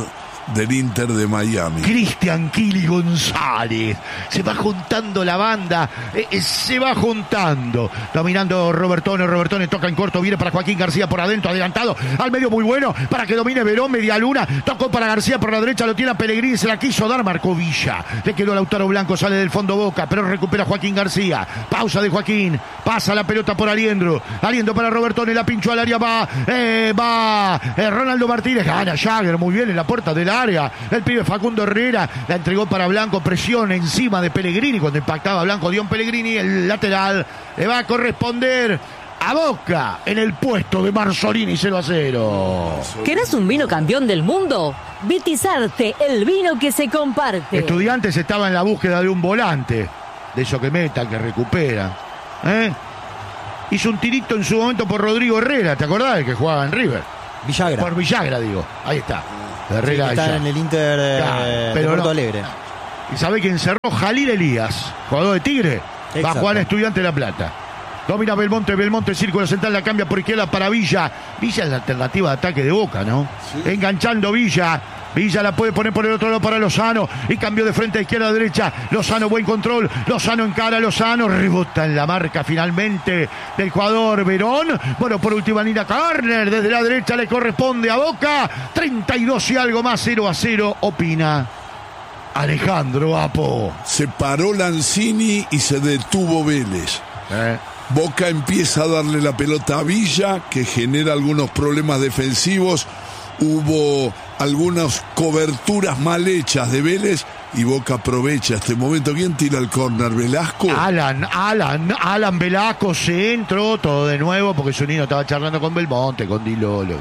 del Inter de Miami. Cristian Kili González. Se va juntando la banda, eh, eh, se va juntando. Dominando Robertone, Robertone toca en corto, viene para Joaquín García por adentro, adelantado, al medio muy bueno, para que domine Verón, media luna, tocó para García por la derecha, lo tiene a Pellegrini, se la quiso dar, marcó Villa. Le quedó Lautaro Blanco, sale del fondo Boca, pero recupera Joaquín García. Pausa de Joaquín, pasa la pelota por Aliendro, Aliendro para Robertone, la pinchó al área, va, eh, va, eh, Ronaldo Martínez, gana Jagger, muy bien en la puerta del área, el pibe Facundo Herrera, la entregó para Blanco, presión encima de Pellegrini, cuando impactaba Blanco, Dion Pellegrini, el lateral, le va a corresponder a Boca en el puesto de Marzolini, cero a cero. ¿Querés un vino campeón del mundo? Vitizarte, el vino que se comparte. Estudiantes estaba en la búsqueda de un volante, de eso que meta, que recupera, ¿eh? Hizo un tirito en su momento por Rodrigo Herrera, ¿te acordás? El que jugaba en River. Villagra. Por Villagra, digo. Ahí está. Herrera sí, está ya. en el Inter eh, Claro, de pero Porto no. Alegre. ¿Y sabe quién cerró? Jalil Elías, jugador de Tigre. Exacto. Va a jugar a Estudiante de La Plata. Domina Belmonte, Belmonte, círculo central, la cambia por izquierda para Villa. Villa es la alternativa de ataque de Boca, ¿no? Sí. Enganchando Villa. Villa la puede poner por el otro lado para Lozano. Y cambió de frente a izquierda a derecha. Lozano, buen control. Lozano encara, Lozano. Rebota en la marca finalmente del jugador Verón. Bueno, por última línea, córner. Desde la derecha le corresponde a Boca. treinta y dos y algo más, cero a cero, opina Alejandro Apo. Se paró Lanzini y se detuvo Vélez. Eh. Boca empieza a darle la pelota a Villa, que genera algunos problemas defensivos. Hubo algunas coberturas mal hechas de Vélez y Boca aprovecha este momento. ¿Quién tira el córner? ¿Velasco? Alan, Alan, Alan Velasco, centro, todo de nuevo, porque Zunino estaba charlando con Belmonte, con Di Lolo.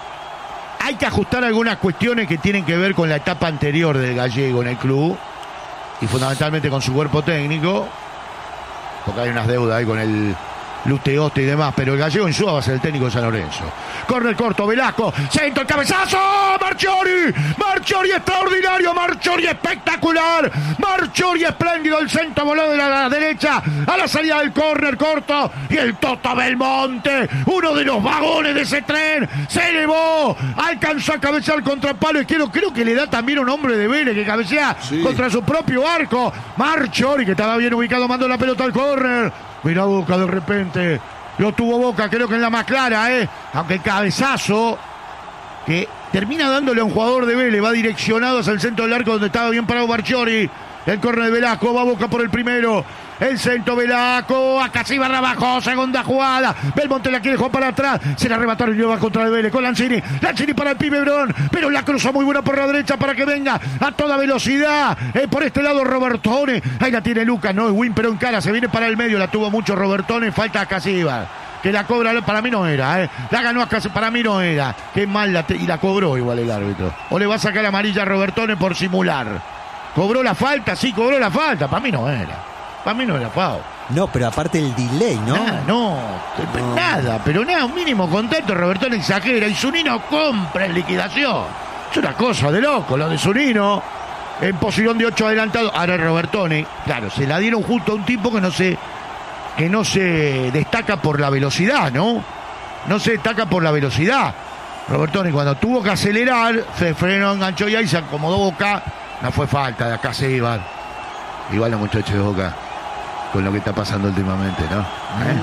Hay que ajustar algunas cuestiones que tienen que ver con la etapa anterior del gallego en el club y fundamentalmente con su cuerpo técnico, porque hay unas deudas ahí con el Luteoste y demás, pero el gallego en Insúa va a ser el técnico de San Lorenzo. Corner corto, Velasco, centro, el cabezazo, Marchiori, Marchiori extraordinario, Marchiori espectacular, Marchiori espléndido, el centro voló de la, la derecha a la salida del corner corto y el Toto Belmonte, uno de los vagones de ese tren, se elevó, alcanzó a cabecear contra el palo izquierdo, creo que le da también un hombre de Vélez que cabecea sí. contra su propio arco, Marchiori que estaba bien ubicado, mandó la pelota al corner. Mirá Boca de repente, lo tuvo Boca, creo que en la más clara, ¿eh? Aunque el cabezazo que termina dándole a un jugador de Vélez, va direccionado hacia el centro del arco donde estaba bien parado Marchiori. El córner de Velasco, va Boca por el primero. El centro Velasco, acá se iba abajo, segunda jugada. Belmonte la quiere jugar para atrás. Se la arrebataron y va contra el Vélez con Lanzini. Lanzini para el pibe Verón, pero la cruzó muy buena por la derecha para que venga a toda velocidad. Eh, por este lado Robertone. Ahí la tiene Lucas, no es Win, pero en cara. Se viene para el medio, la tuvo mucho Robertone. Falta a Casíbar, que la cobra, para mí no era, ¿eh? La ganó a Casíbar, para mí no era. Qué mal la te- y la cobró igual el árbitro. O le va a sacar la amarilla a Robertone por simular. ¿Cobró la falta? Sí, cobró la falta. Para mí no era. Para mí no era Pau. No, pero aparte el delay, ¿no? Nada, no, no. Nada, pero nada, un mínimo contacto. Robertone exagera y Zunino compra en liquidación. Es una cosa de loco lo de Zunino. En posición de ocho adelantado. Ahora Robertone, claro, se la dieron justo a un tipo que no se, que no se destaca por la velocidad, ¿no? No se destaca por la velocidad. Robertone cuando tuvo que acelerar, se frenó, enganchó y ahí se acomodó Boca. No fue falta, de acá se iban. Igual los muchachos de Boca, con lo que está pasando últimamente, ¿no? ¿Eh?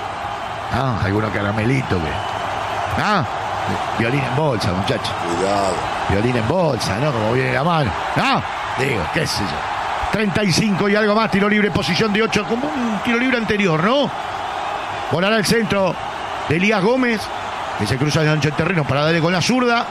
Ah, algunos caramelitos que... Ah, violín en bolsa, muchachos. Cuidado. Violín en bolsa, ¿no? Como viene la mano. Ah, digo, qué sé yo. treinta y cinco y algo más, tiro libre, posición de ocho, como un tiro libre anterior, ¿no? Volará el centro de Elías Gómez, que se cruza de ancho el terreno para darle con la zurda.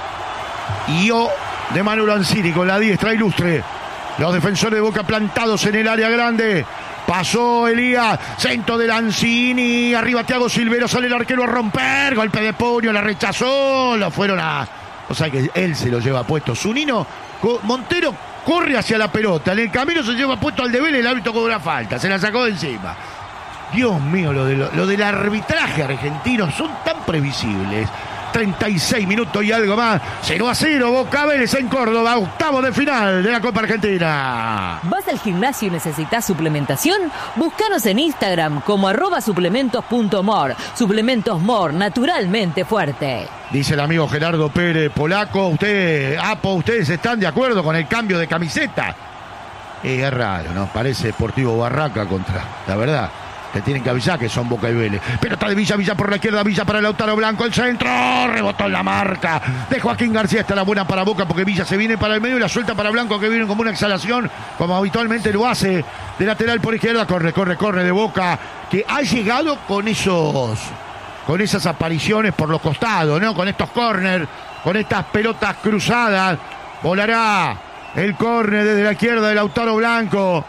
Y yo... de Manu Lanzini con la diestra ilustre. Los defensores de Boca plantados en el área grande. Pasó Elías, centro de Lanzini. Arriba Thiago Silvero, sale el arquero a romper. Golpe de puño, la rechazó. Lo fueron a... O sea que él se lo lleva puesto. Zunino, Montero corre hacia la pelota. En el camino se lleva puesto al de Vélez. El árbitro cobra falta. Se la sacó de encima. Dios mío, lo, de lo, lo del arbitraje argentino son tan previsibles. treinta y seis minutos y algo más. cero a cero, Boca Vélez en Córdoba, octavo de final de la Copa Argentina. ¿Vas al gimnasio y necesitas suplementación? Búscanos en Instagram como arroba suplementos punto mor. Suplementos Mor, naturalmente fuerte. Dice el amigo Gerardo Pérez Polaco, usted, Apo, ¿ustedes están de acuerdo con el cambio de camiseta? Eh, es raro, ¿no? Parece Sportivo Barraca contra, la verdad. Te tienen que avisar que son Boca y Vélez. Pero está de Villa, Villa por la izquierda, Villa para Lautaro Blanco, el centro, rebotó en la marca de Joaquín García. Está la buena para Boca porque Villa se viene para el medio y la suelta para Blanco, que viene como una exhalación, como habitualmente lo hace de lateral por izquierda. Corre, corre, corre de Boca, que ha llegado con esos, con esas apariciones por los costados, ¿no? Con estos córner, con estas pelotas cruzadas. Volará el córner desde la izquierda de Lautaro Blanco.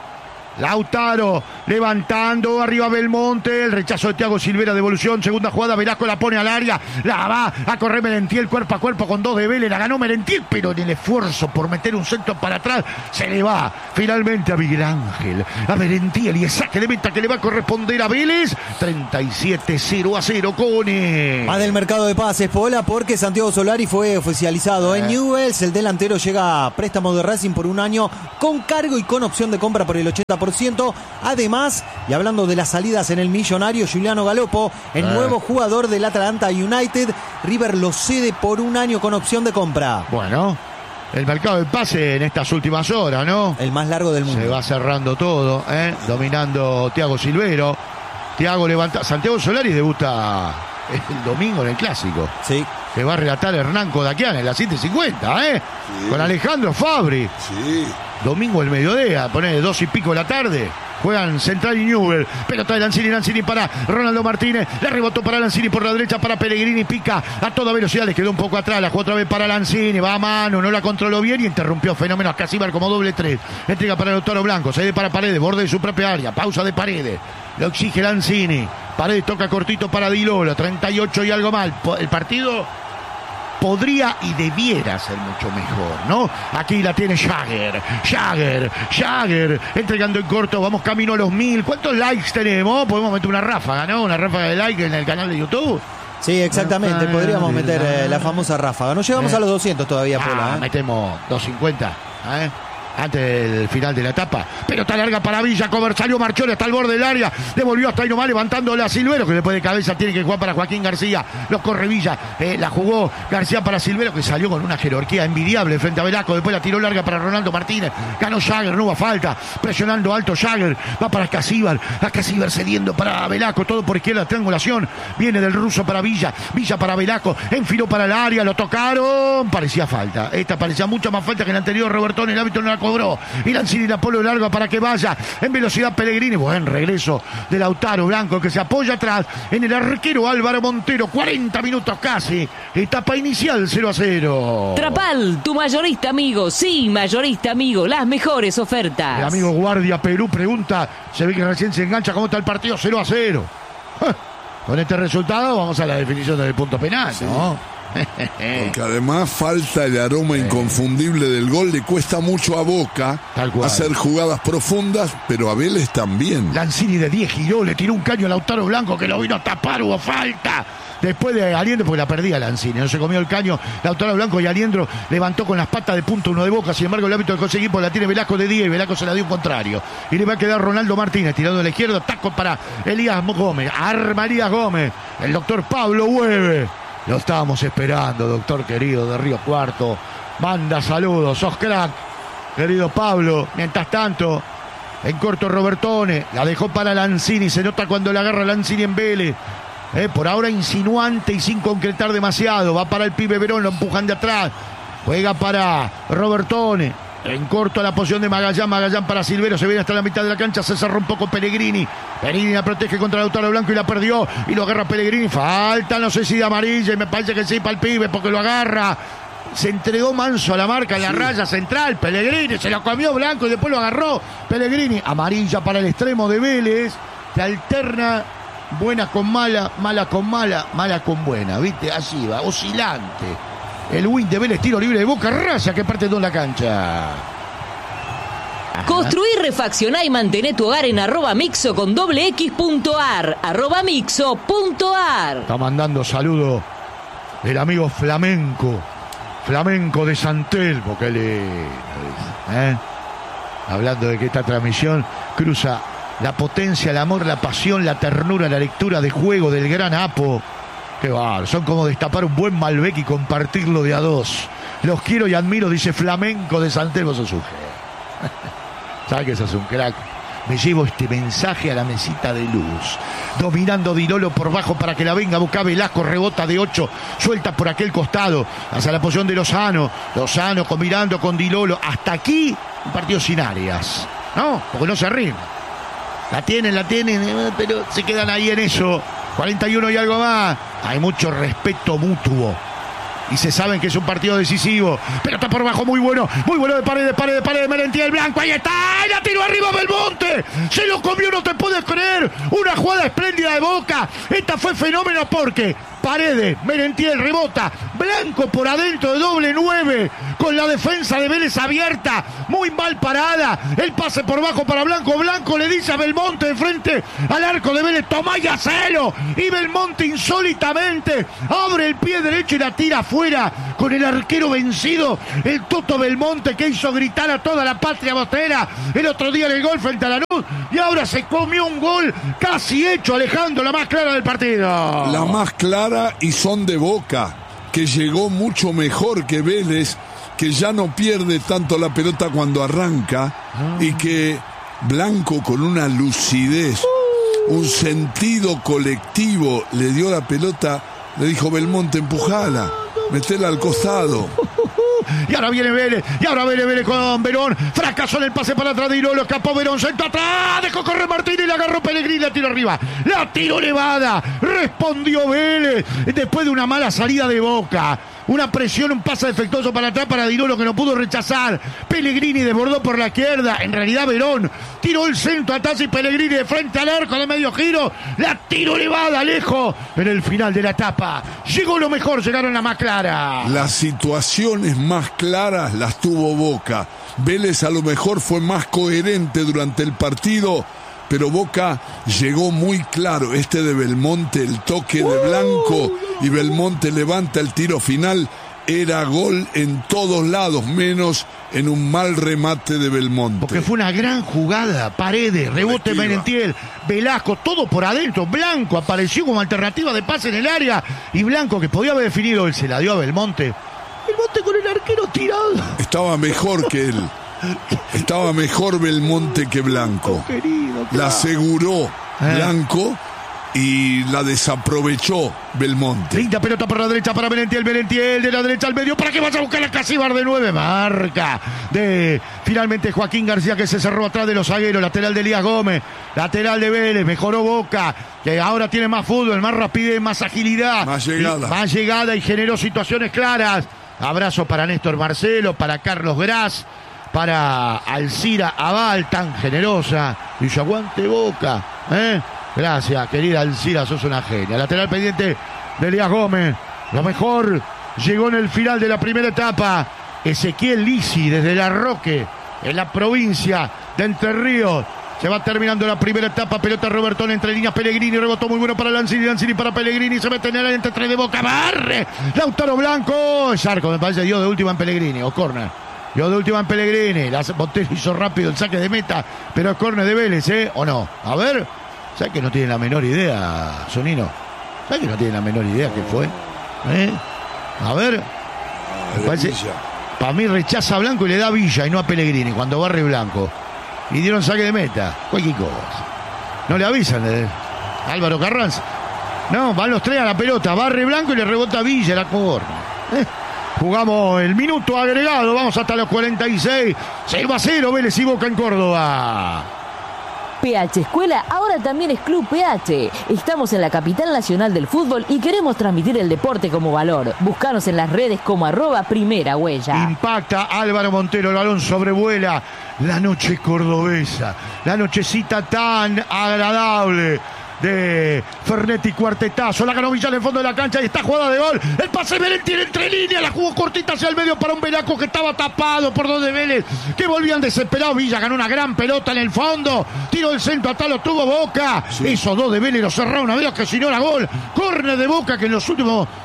Lautaro levantando arriba Belmonte, el rechazo de Thiago Silvera, devolución, segunda jugada, Velasco la pone al área, la va a correr Merentiel cuerpo a cuerpo con dos de Vélez, la ganó Merentiel, pero en el esfuerzo por meter un centro para atrás se le va finalmente a Miguel Ángel, a Merentiel, y el saque de meta que le va a corresponder a Vélez. Treinta y siete, cero a cero, Cone. Más del mercado de pases, Pola, porque Santiago Solari fue oficializado eh. en Newell's. El delantero llega a préstamo de Racing por un año con cargo y con opción de compra por el ochenta por ciento. Además, y hablando de las salidas en el millonario, Giuliano Galopo, el eh. nuevo jugador del Atalanta United, River lo cede por un año con opción de compra. Bueno, el mercado de pase en estas últimas horas, ¿no? El más largo del mundo. Se va cerrando todo, ¿eh? Dominando Thiago Silvero. Thiago levanta. Santiago Solari debuta el domingo en el Clásico. Sí. Que va a relatar Hernán Kodakian en las siete cincuenta, ¿eh? Sí. Con Alejandro Fabri. Sí. Domingo el mediodía, pone dos y pico de la tarde. Juegan Central y Newell. Pelota de Lanzini, Lanzini para Ronaldo Martínez. La rebotó para Lanzini por la derecha, para Pellegrini. Pica a toda velocidad, le quedó un poco atrás. La jugó otra vez para Lanzini. Va a mano, no la controló bien y interrumpió fenómeno a Casíbar como doble tres. Entrega para el Lautaro Blanco. Se ve para Paredes, borde de su propia área. Pausa de Paredes. Lo exige Lanzini. Paredes toca cortito para Di Lolo. treinta y ocho y algo mal. El partido podría y debiera ser mucho mejor, ¿no? Aquí la tiene Jagger, Jagger, Jagger, entregando en corto, vamos camino a los mil. ¿Cuántos likes tenemos? Podemos meter una ráfaga, ¿no? Una ráfaga de like en el canal de YouTube. Sí, exactamente, podríamos meter eh, la famosa ráfaga. No llegamos eh. a los doscientos todavía, ah, Pola. ¿eh? Metemos doscientos cincuenta, ¿eh? Antes del final de la etapa. Pelota larga para Villa, cover, salió Marchón hasta el borde del área, devolvió hasta ahí nomás levantándola a Silvero, que después de cabeza tiene que jugar para Joaquín García. Lo corre Villa, eh, la jugó García para Silvero, que salió con una jerarquía envidiable frente a Velasco. Después la tiró larga para Ronaldo Martínez, ganó Jagger, no hubo falta, presionando alto Jagger, va para Casíbar, a Casíbar cediendo para Velasco, todo por izquierda, triangulación, viene del ruso para Villa, Villa para Velasco, enfiló para el área, lo tocaron, parecía falta, esta parecía mucho más falta que la anterior. Robertón, el árbitro no la cobró, y Lanzini la polo larga para que vaya en velocidad Pellegrini. Buen regreso de Lautaro Blanco, que se apoya atrás en el arquero Álvaro Montero. Cuarenta minutos casi, etapa inicial, cero a cero. Trapal, tu mayorista amigo. Sí, mayorista amigo, las mejores ofertas. El amigo Guardia Perú pregunta, se ve que recién se engancha, ¿cómo está el partido? cero a cero. Con este resultado vamos a la definición del punto penal, sí, ¿no? Porque además falta el aroma inconfundible del gol. Le cuesta mucho a Boca hacer jugadas profundas, pero a Vélez también. Lanzini de diez giró, le tiró un caño a Lautaro Blanco, que lo vino a tapar, hubo falta. Después de Aliendro, porque la perdía Lanzini, no se comió el caño Lautaro Blanco, y Aliendro levantó con las patas de punto uno de Boca. Sin embargo, el árbitro del equipo la tiene Velasco de diez, y Velasco se la dio un contrario. Y le va a quedar Ronaldo Martínez tirando de la izquierda, taco para Elías Gómez, arma Elías Gómez, el doctor Pablo Hueve. Lo estábamos esperando, doctor querido de Río Cuarto. Manda saludos, sos crack, querido Pablo. Mientras tanto, en corto Robertone, la dejó para Lanzini. Se nota cuando la agarra Lanzini en Vélez. Eh, por ahora insinuante y sin concretar demasiado. Va para el pibe Verón, lo empujan de atrás. Juega para Robertone. En corto a la posición de Magallán, Magallán para Silvero, se viene hasta la mitad de la cancha, se cerró un poco Pellegrini. Pellegrini la protege contra Lautaro Blanco y la perdió, y lo agarra Pellegrini. Falta, no sé si de amarilla, y me parece que sí para el pibe, porque lo agarra. Se entregó manso a la marca en la sí. raya central, Pellegrini, se lo comió Blanco y después lo agarró Pellegrini. Amarilla para el extremo de Vélez, que alterna buena con mala, mala con mala, mala con buena, ¿viste? Así va, oscilante. El win de Vélez, tiro libre de Boca, raza que parte toda la cancha. Construí, refaccioná y mantené tu hogar en arroba mixo con doble x punto ar, arroba mixo punto ar. Está mandando saludo el amigo Flamenco. Flamenco de San Telmo, qué lindo. ¿Eh? Hablando de que esta transmisión cruza la potencia, el amor, la pasión, la ternura, la lectura de juego del gran Apo. Qué bar, son como destapar un buen Malbec y compartirlo de a dos. Los quiero y admiro, dice Flamenco de San Telmo, sos un genio. ¿Sabes que sos un crack? Me llevo este mensaje a la mesita de luz. Dominando Di Lolo por bajo para que la venga a buscar Velasco, rebota de ocho, suelta por aquel costado, hacia la posición de Lozano. Lozano combinando con Di Lolo. Hasta aquí, un partido sin áreas, ¿no? Porque no se rinde. La tienen, la tienen, pero se quedan ahí en eso. cuarenta y uno y algo más. Hay mucho respeto mutuo. Y se saben que es un partido decisivo. Pelota por bajo, muy bueno. Muy bueno de Paredes, Paredes, Paredes. Merentiel Blanco, ahí está. ¡Ay, la tiró arriba Belmonte! Se lo comió, no te puedes creer. Una jugada espléndida de Boca. Esta fue fenómeno porque Paredes, Merentiel rebota. Blanco por adentro de doble nueve. Con la defensa de Vélez abierta. Muy mal parada. El pase por bajo para Blanco. Blanco le dice a Belmonte de frente al arco de Vélez: tomá y hacelo. Y Belmonte insólitamente abre el pie derecho y la tira afuera con el arquero vencido. El Toto Belmonte, que hizo gritar a toda la patria bostera el otro día en el gol frente a Lanús. Y ahora se comió un gol casi hecho, Alejandro, la más clara del partido. La más clara, y son de Boca, que llegó mucho mejor que Vélez, que ya no pierde tanto la pelota cuando arranca, ah. y que Blanco con una lucidez, uh. un sentido colectivo, le dio la pelota, le dijo: Belmonte, empujala, metela al costado. Y ahora viene Vélez, y ahora viene Vélez con Verón. Fracasó en el pase para atrás de Irolo, escapó Verón, sentó atrás, dejó correr Martín y le agarró Pellegrini, la tiró arriba. La tiró elevada, respondió Vélez después de una mala salida de Boca. Una presión, un pase defectuoso para atrás para Di Lolo, que no pudo rechazar. Pellegrini desbordó por la izquierda. En realidad Verón tiró el centro atrás y Pellegrini de frente al arco de medio giro. La tiró elevada, lejos. En el final de la etapa llegó lo mejor, llegaron la más clara. Las situaciones más claras las tuvo Boca. Vélez a lo mejor fue más coherente durante el partido, pero Boca llegó muy claro. Este de Belmonte, el toque de Blanco, y Belmonte levanta el tiro final. Era gol en todos lados, menos en un mal remate de Belmonte. Porque fue una gran jugada. Paredes, rebote Merentiel, Velasco, todo por adentro. Blanco apareció como alternativa de pase en el área. Y Blanco, que podía haber definido, él se la dio a Belmonte. Belmonte con el arquero tirado. Estaba mejor que él. Estaba mejor Belmonte que Blanco. Oh, querido, claro. La aseguró ¿Eh? Blanco y la desaprovechó Belmonte. Linda pelota por la derecha para Merentiel, Merentiel de la derecha al medio para que vaya a buscar a Casíbar de nueve. Marca de finalmente Joaquín García, que se cerró atrás de los zagueros. Lateral de Elías Gómez, lateral de Vélez. Mejoró Boca, que ahora tiene más fútbol, más rapidez, más agilidad, más llegada, y, más llegada y generó situaciones claras. Abrazo para Néstor Marcelo, para Carlos Gras, para Alcira Aval, tan generosa. Y yo aguante Boca, ¿eh? Gracias, querida Alcira, sos una genia. Lateral pendiente de Elías Gómez. Lo mejor llegó en el final de la primera etapa. Ezequiel Lisi desde La Roque, en la provincia de Entre Ríos. Se va terminando la primera etapa. Pelota Robertón entre líneas. Pellegrini rebotó muy bueno para Lanzini. Lanzini para Pellegrini. Se mete en el entre tres de Boca. Barre Lautaro Blanco. Es arco, me parece, dio de última en Pellegrini. O córner. Dio de última en Pellegrini. La Botello hizo rápido el saque de meta. Pero es córner de Vélez, ¿eh? ¿O no? A ver. ¿Sabes que no tiene la menor idea, Sonino? ¿Sabes que no tiene la menor idea qué fue? ¿Eh? A ver. Me parece, para mí rechaza a Blanco y le da a Villa y no a Pellegrini cuando barre Blanco. Y dieron saque de meta. Cualquier cosa. No le avisan, ¿eh? Álvaro Carranza. No, van los tres a la pelota. Barre Blanco y le rebota a Villa, la corna. ¿Eh? Jugamos el minuto agregado. Vamos hasta los cuarenta y seis. cero a cero, Vélez y Boca en Córdoba. P H Escuela ahora también es Club P H. Estamos en la capital nacional del fútbol y queremos transmitir el deporte como valor. Búscanos en las redes como arroba primera huella. Impacta Álvaro Montero, el balón sobrevuela la noche cordobesa, la nochecita tan agradable de Fernetti, cuartetazo, la ganó Villa en el fondo de la cancha y está jugada de gol. El pase Vélez tiene entre líneas, la jugó cortita hacia el medio para un Velasco que estaba tapado por dos de Vélez, que volvían desesperados. Villa ganó una gran pelota en el fondo, tiró el centro, hasta lo tuvo Boca. Sí. Esos dos de Vélez lo cerraron a ver que si no era gol. Córner de Boca, que en los últimos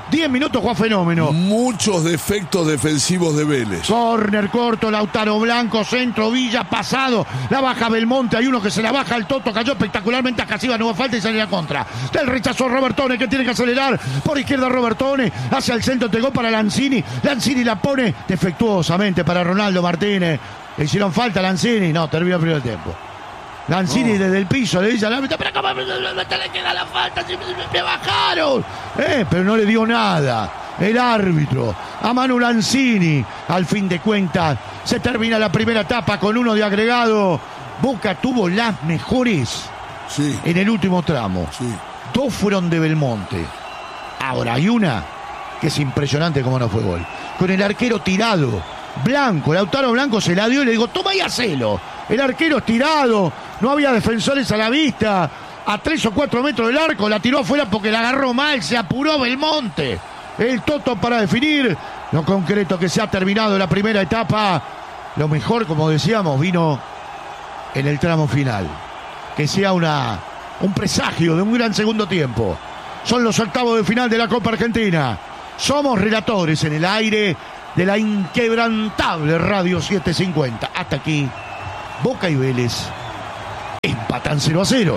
diez minutos juega fenómeno. Muchos defectos defensivos de Vélez. Corner corto, Lautaro Blanco, centro, Villa, pasado. La baja Belmonte, hay uno que se la baja al Toto, cayó espectacularmente a Casiva, no hubo falta y sale a contra. Del rechazo Robertone, que tiene que acelerar. Por izquierda Robertone, hacia el centro, pegó para Lanzini. Lanzini la pone defectuosamente para Ronaldo Martínez. Le hicieron falta a Lanzini, no, terminó el primer tiempo. Lanzini no. Desde el piso le dice al árbitro, pero ¿cómo le queda la falta? Me bajaron. Eh, pero no le dio nada. El árbitro, a Manu Lanzini. Al fin de cuentas, se termina la primera etapa con uno de agregado. Boca tuvo las mejores sí. en el último tramo. Sí. Dos fueron de Belmonte. Ahora hay una que es impresionante como no fue gol. Con el arquero tirado. Blanco, Lautaro Blanco se la dio y le digo, toma y hacelo. El arquero estirado, no había defensores a la vista, a tres o cuatro metros del arco, la tiró afuera porque la agarró mal, se apuró Belmonte. El Toto para definir, lo concreto que se ha terminado la primera etapa. Lo mejor, como decíamos, vino en el tramo final. Que sea una, un presagio de un gran segundo tiempo. Son los octavos de final de la Copa Argentina. Somos relatores en el aire de la inquebrantable Radio setecientos cincuenta. Hasta aquí, Boca y Vélez empatan cero a cero.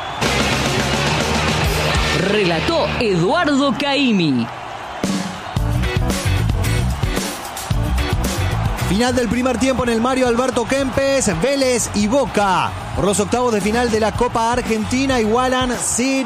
Relató Eduardo Caimi. Final del primer tiempo en el Mario Alberto Kempes. Vélez y Boca por los octavos de final de la Copa Argentina igualan cero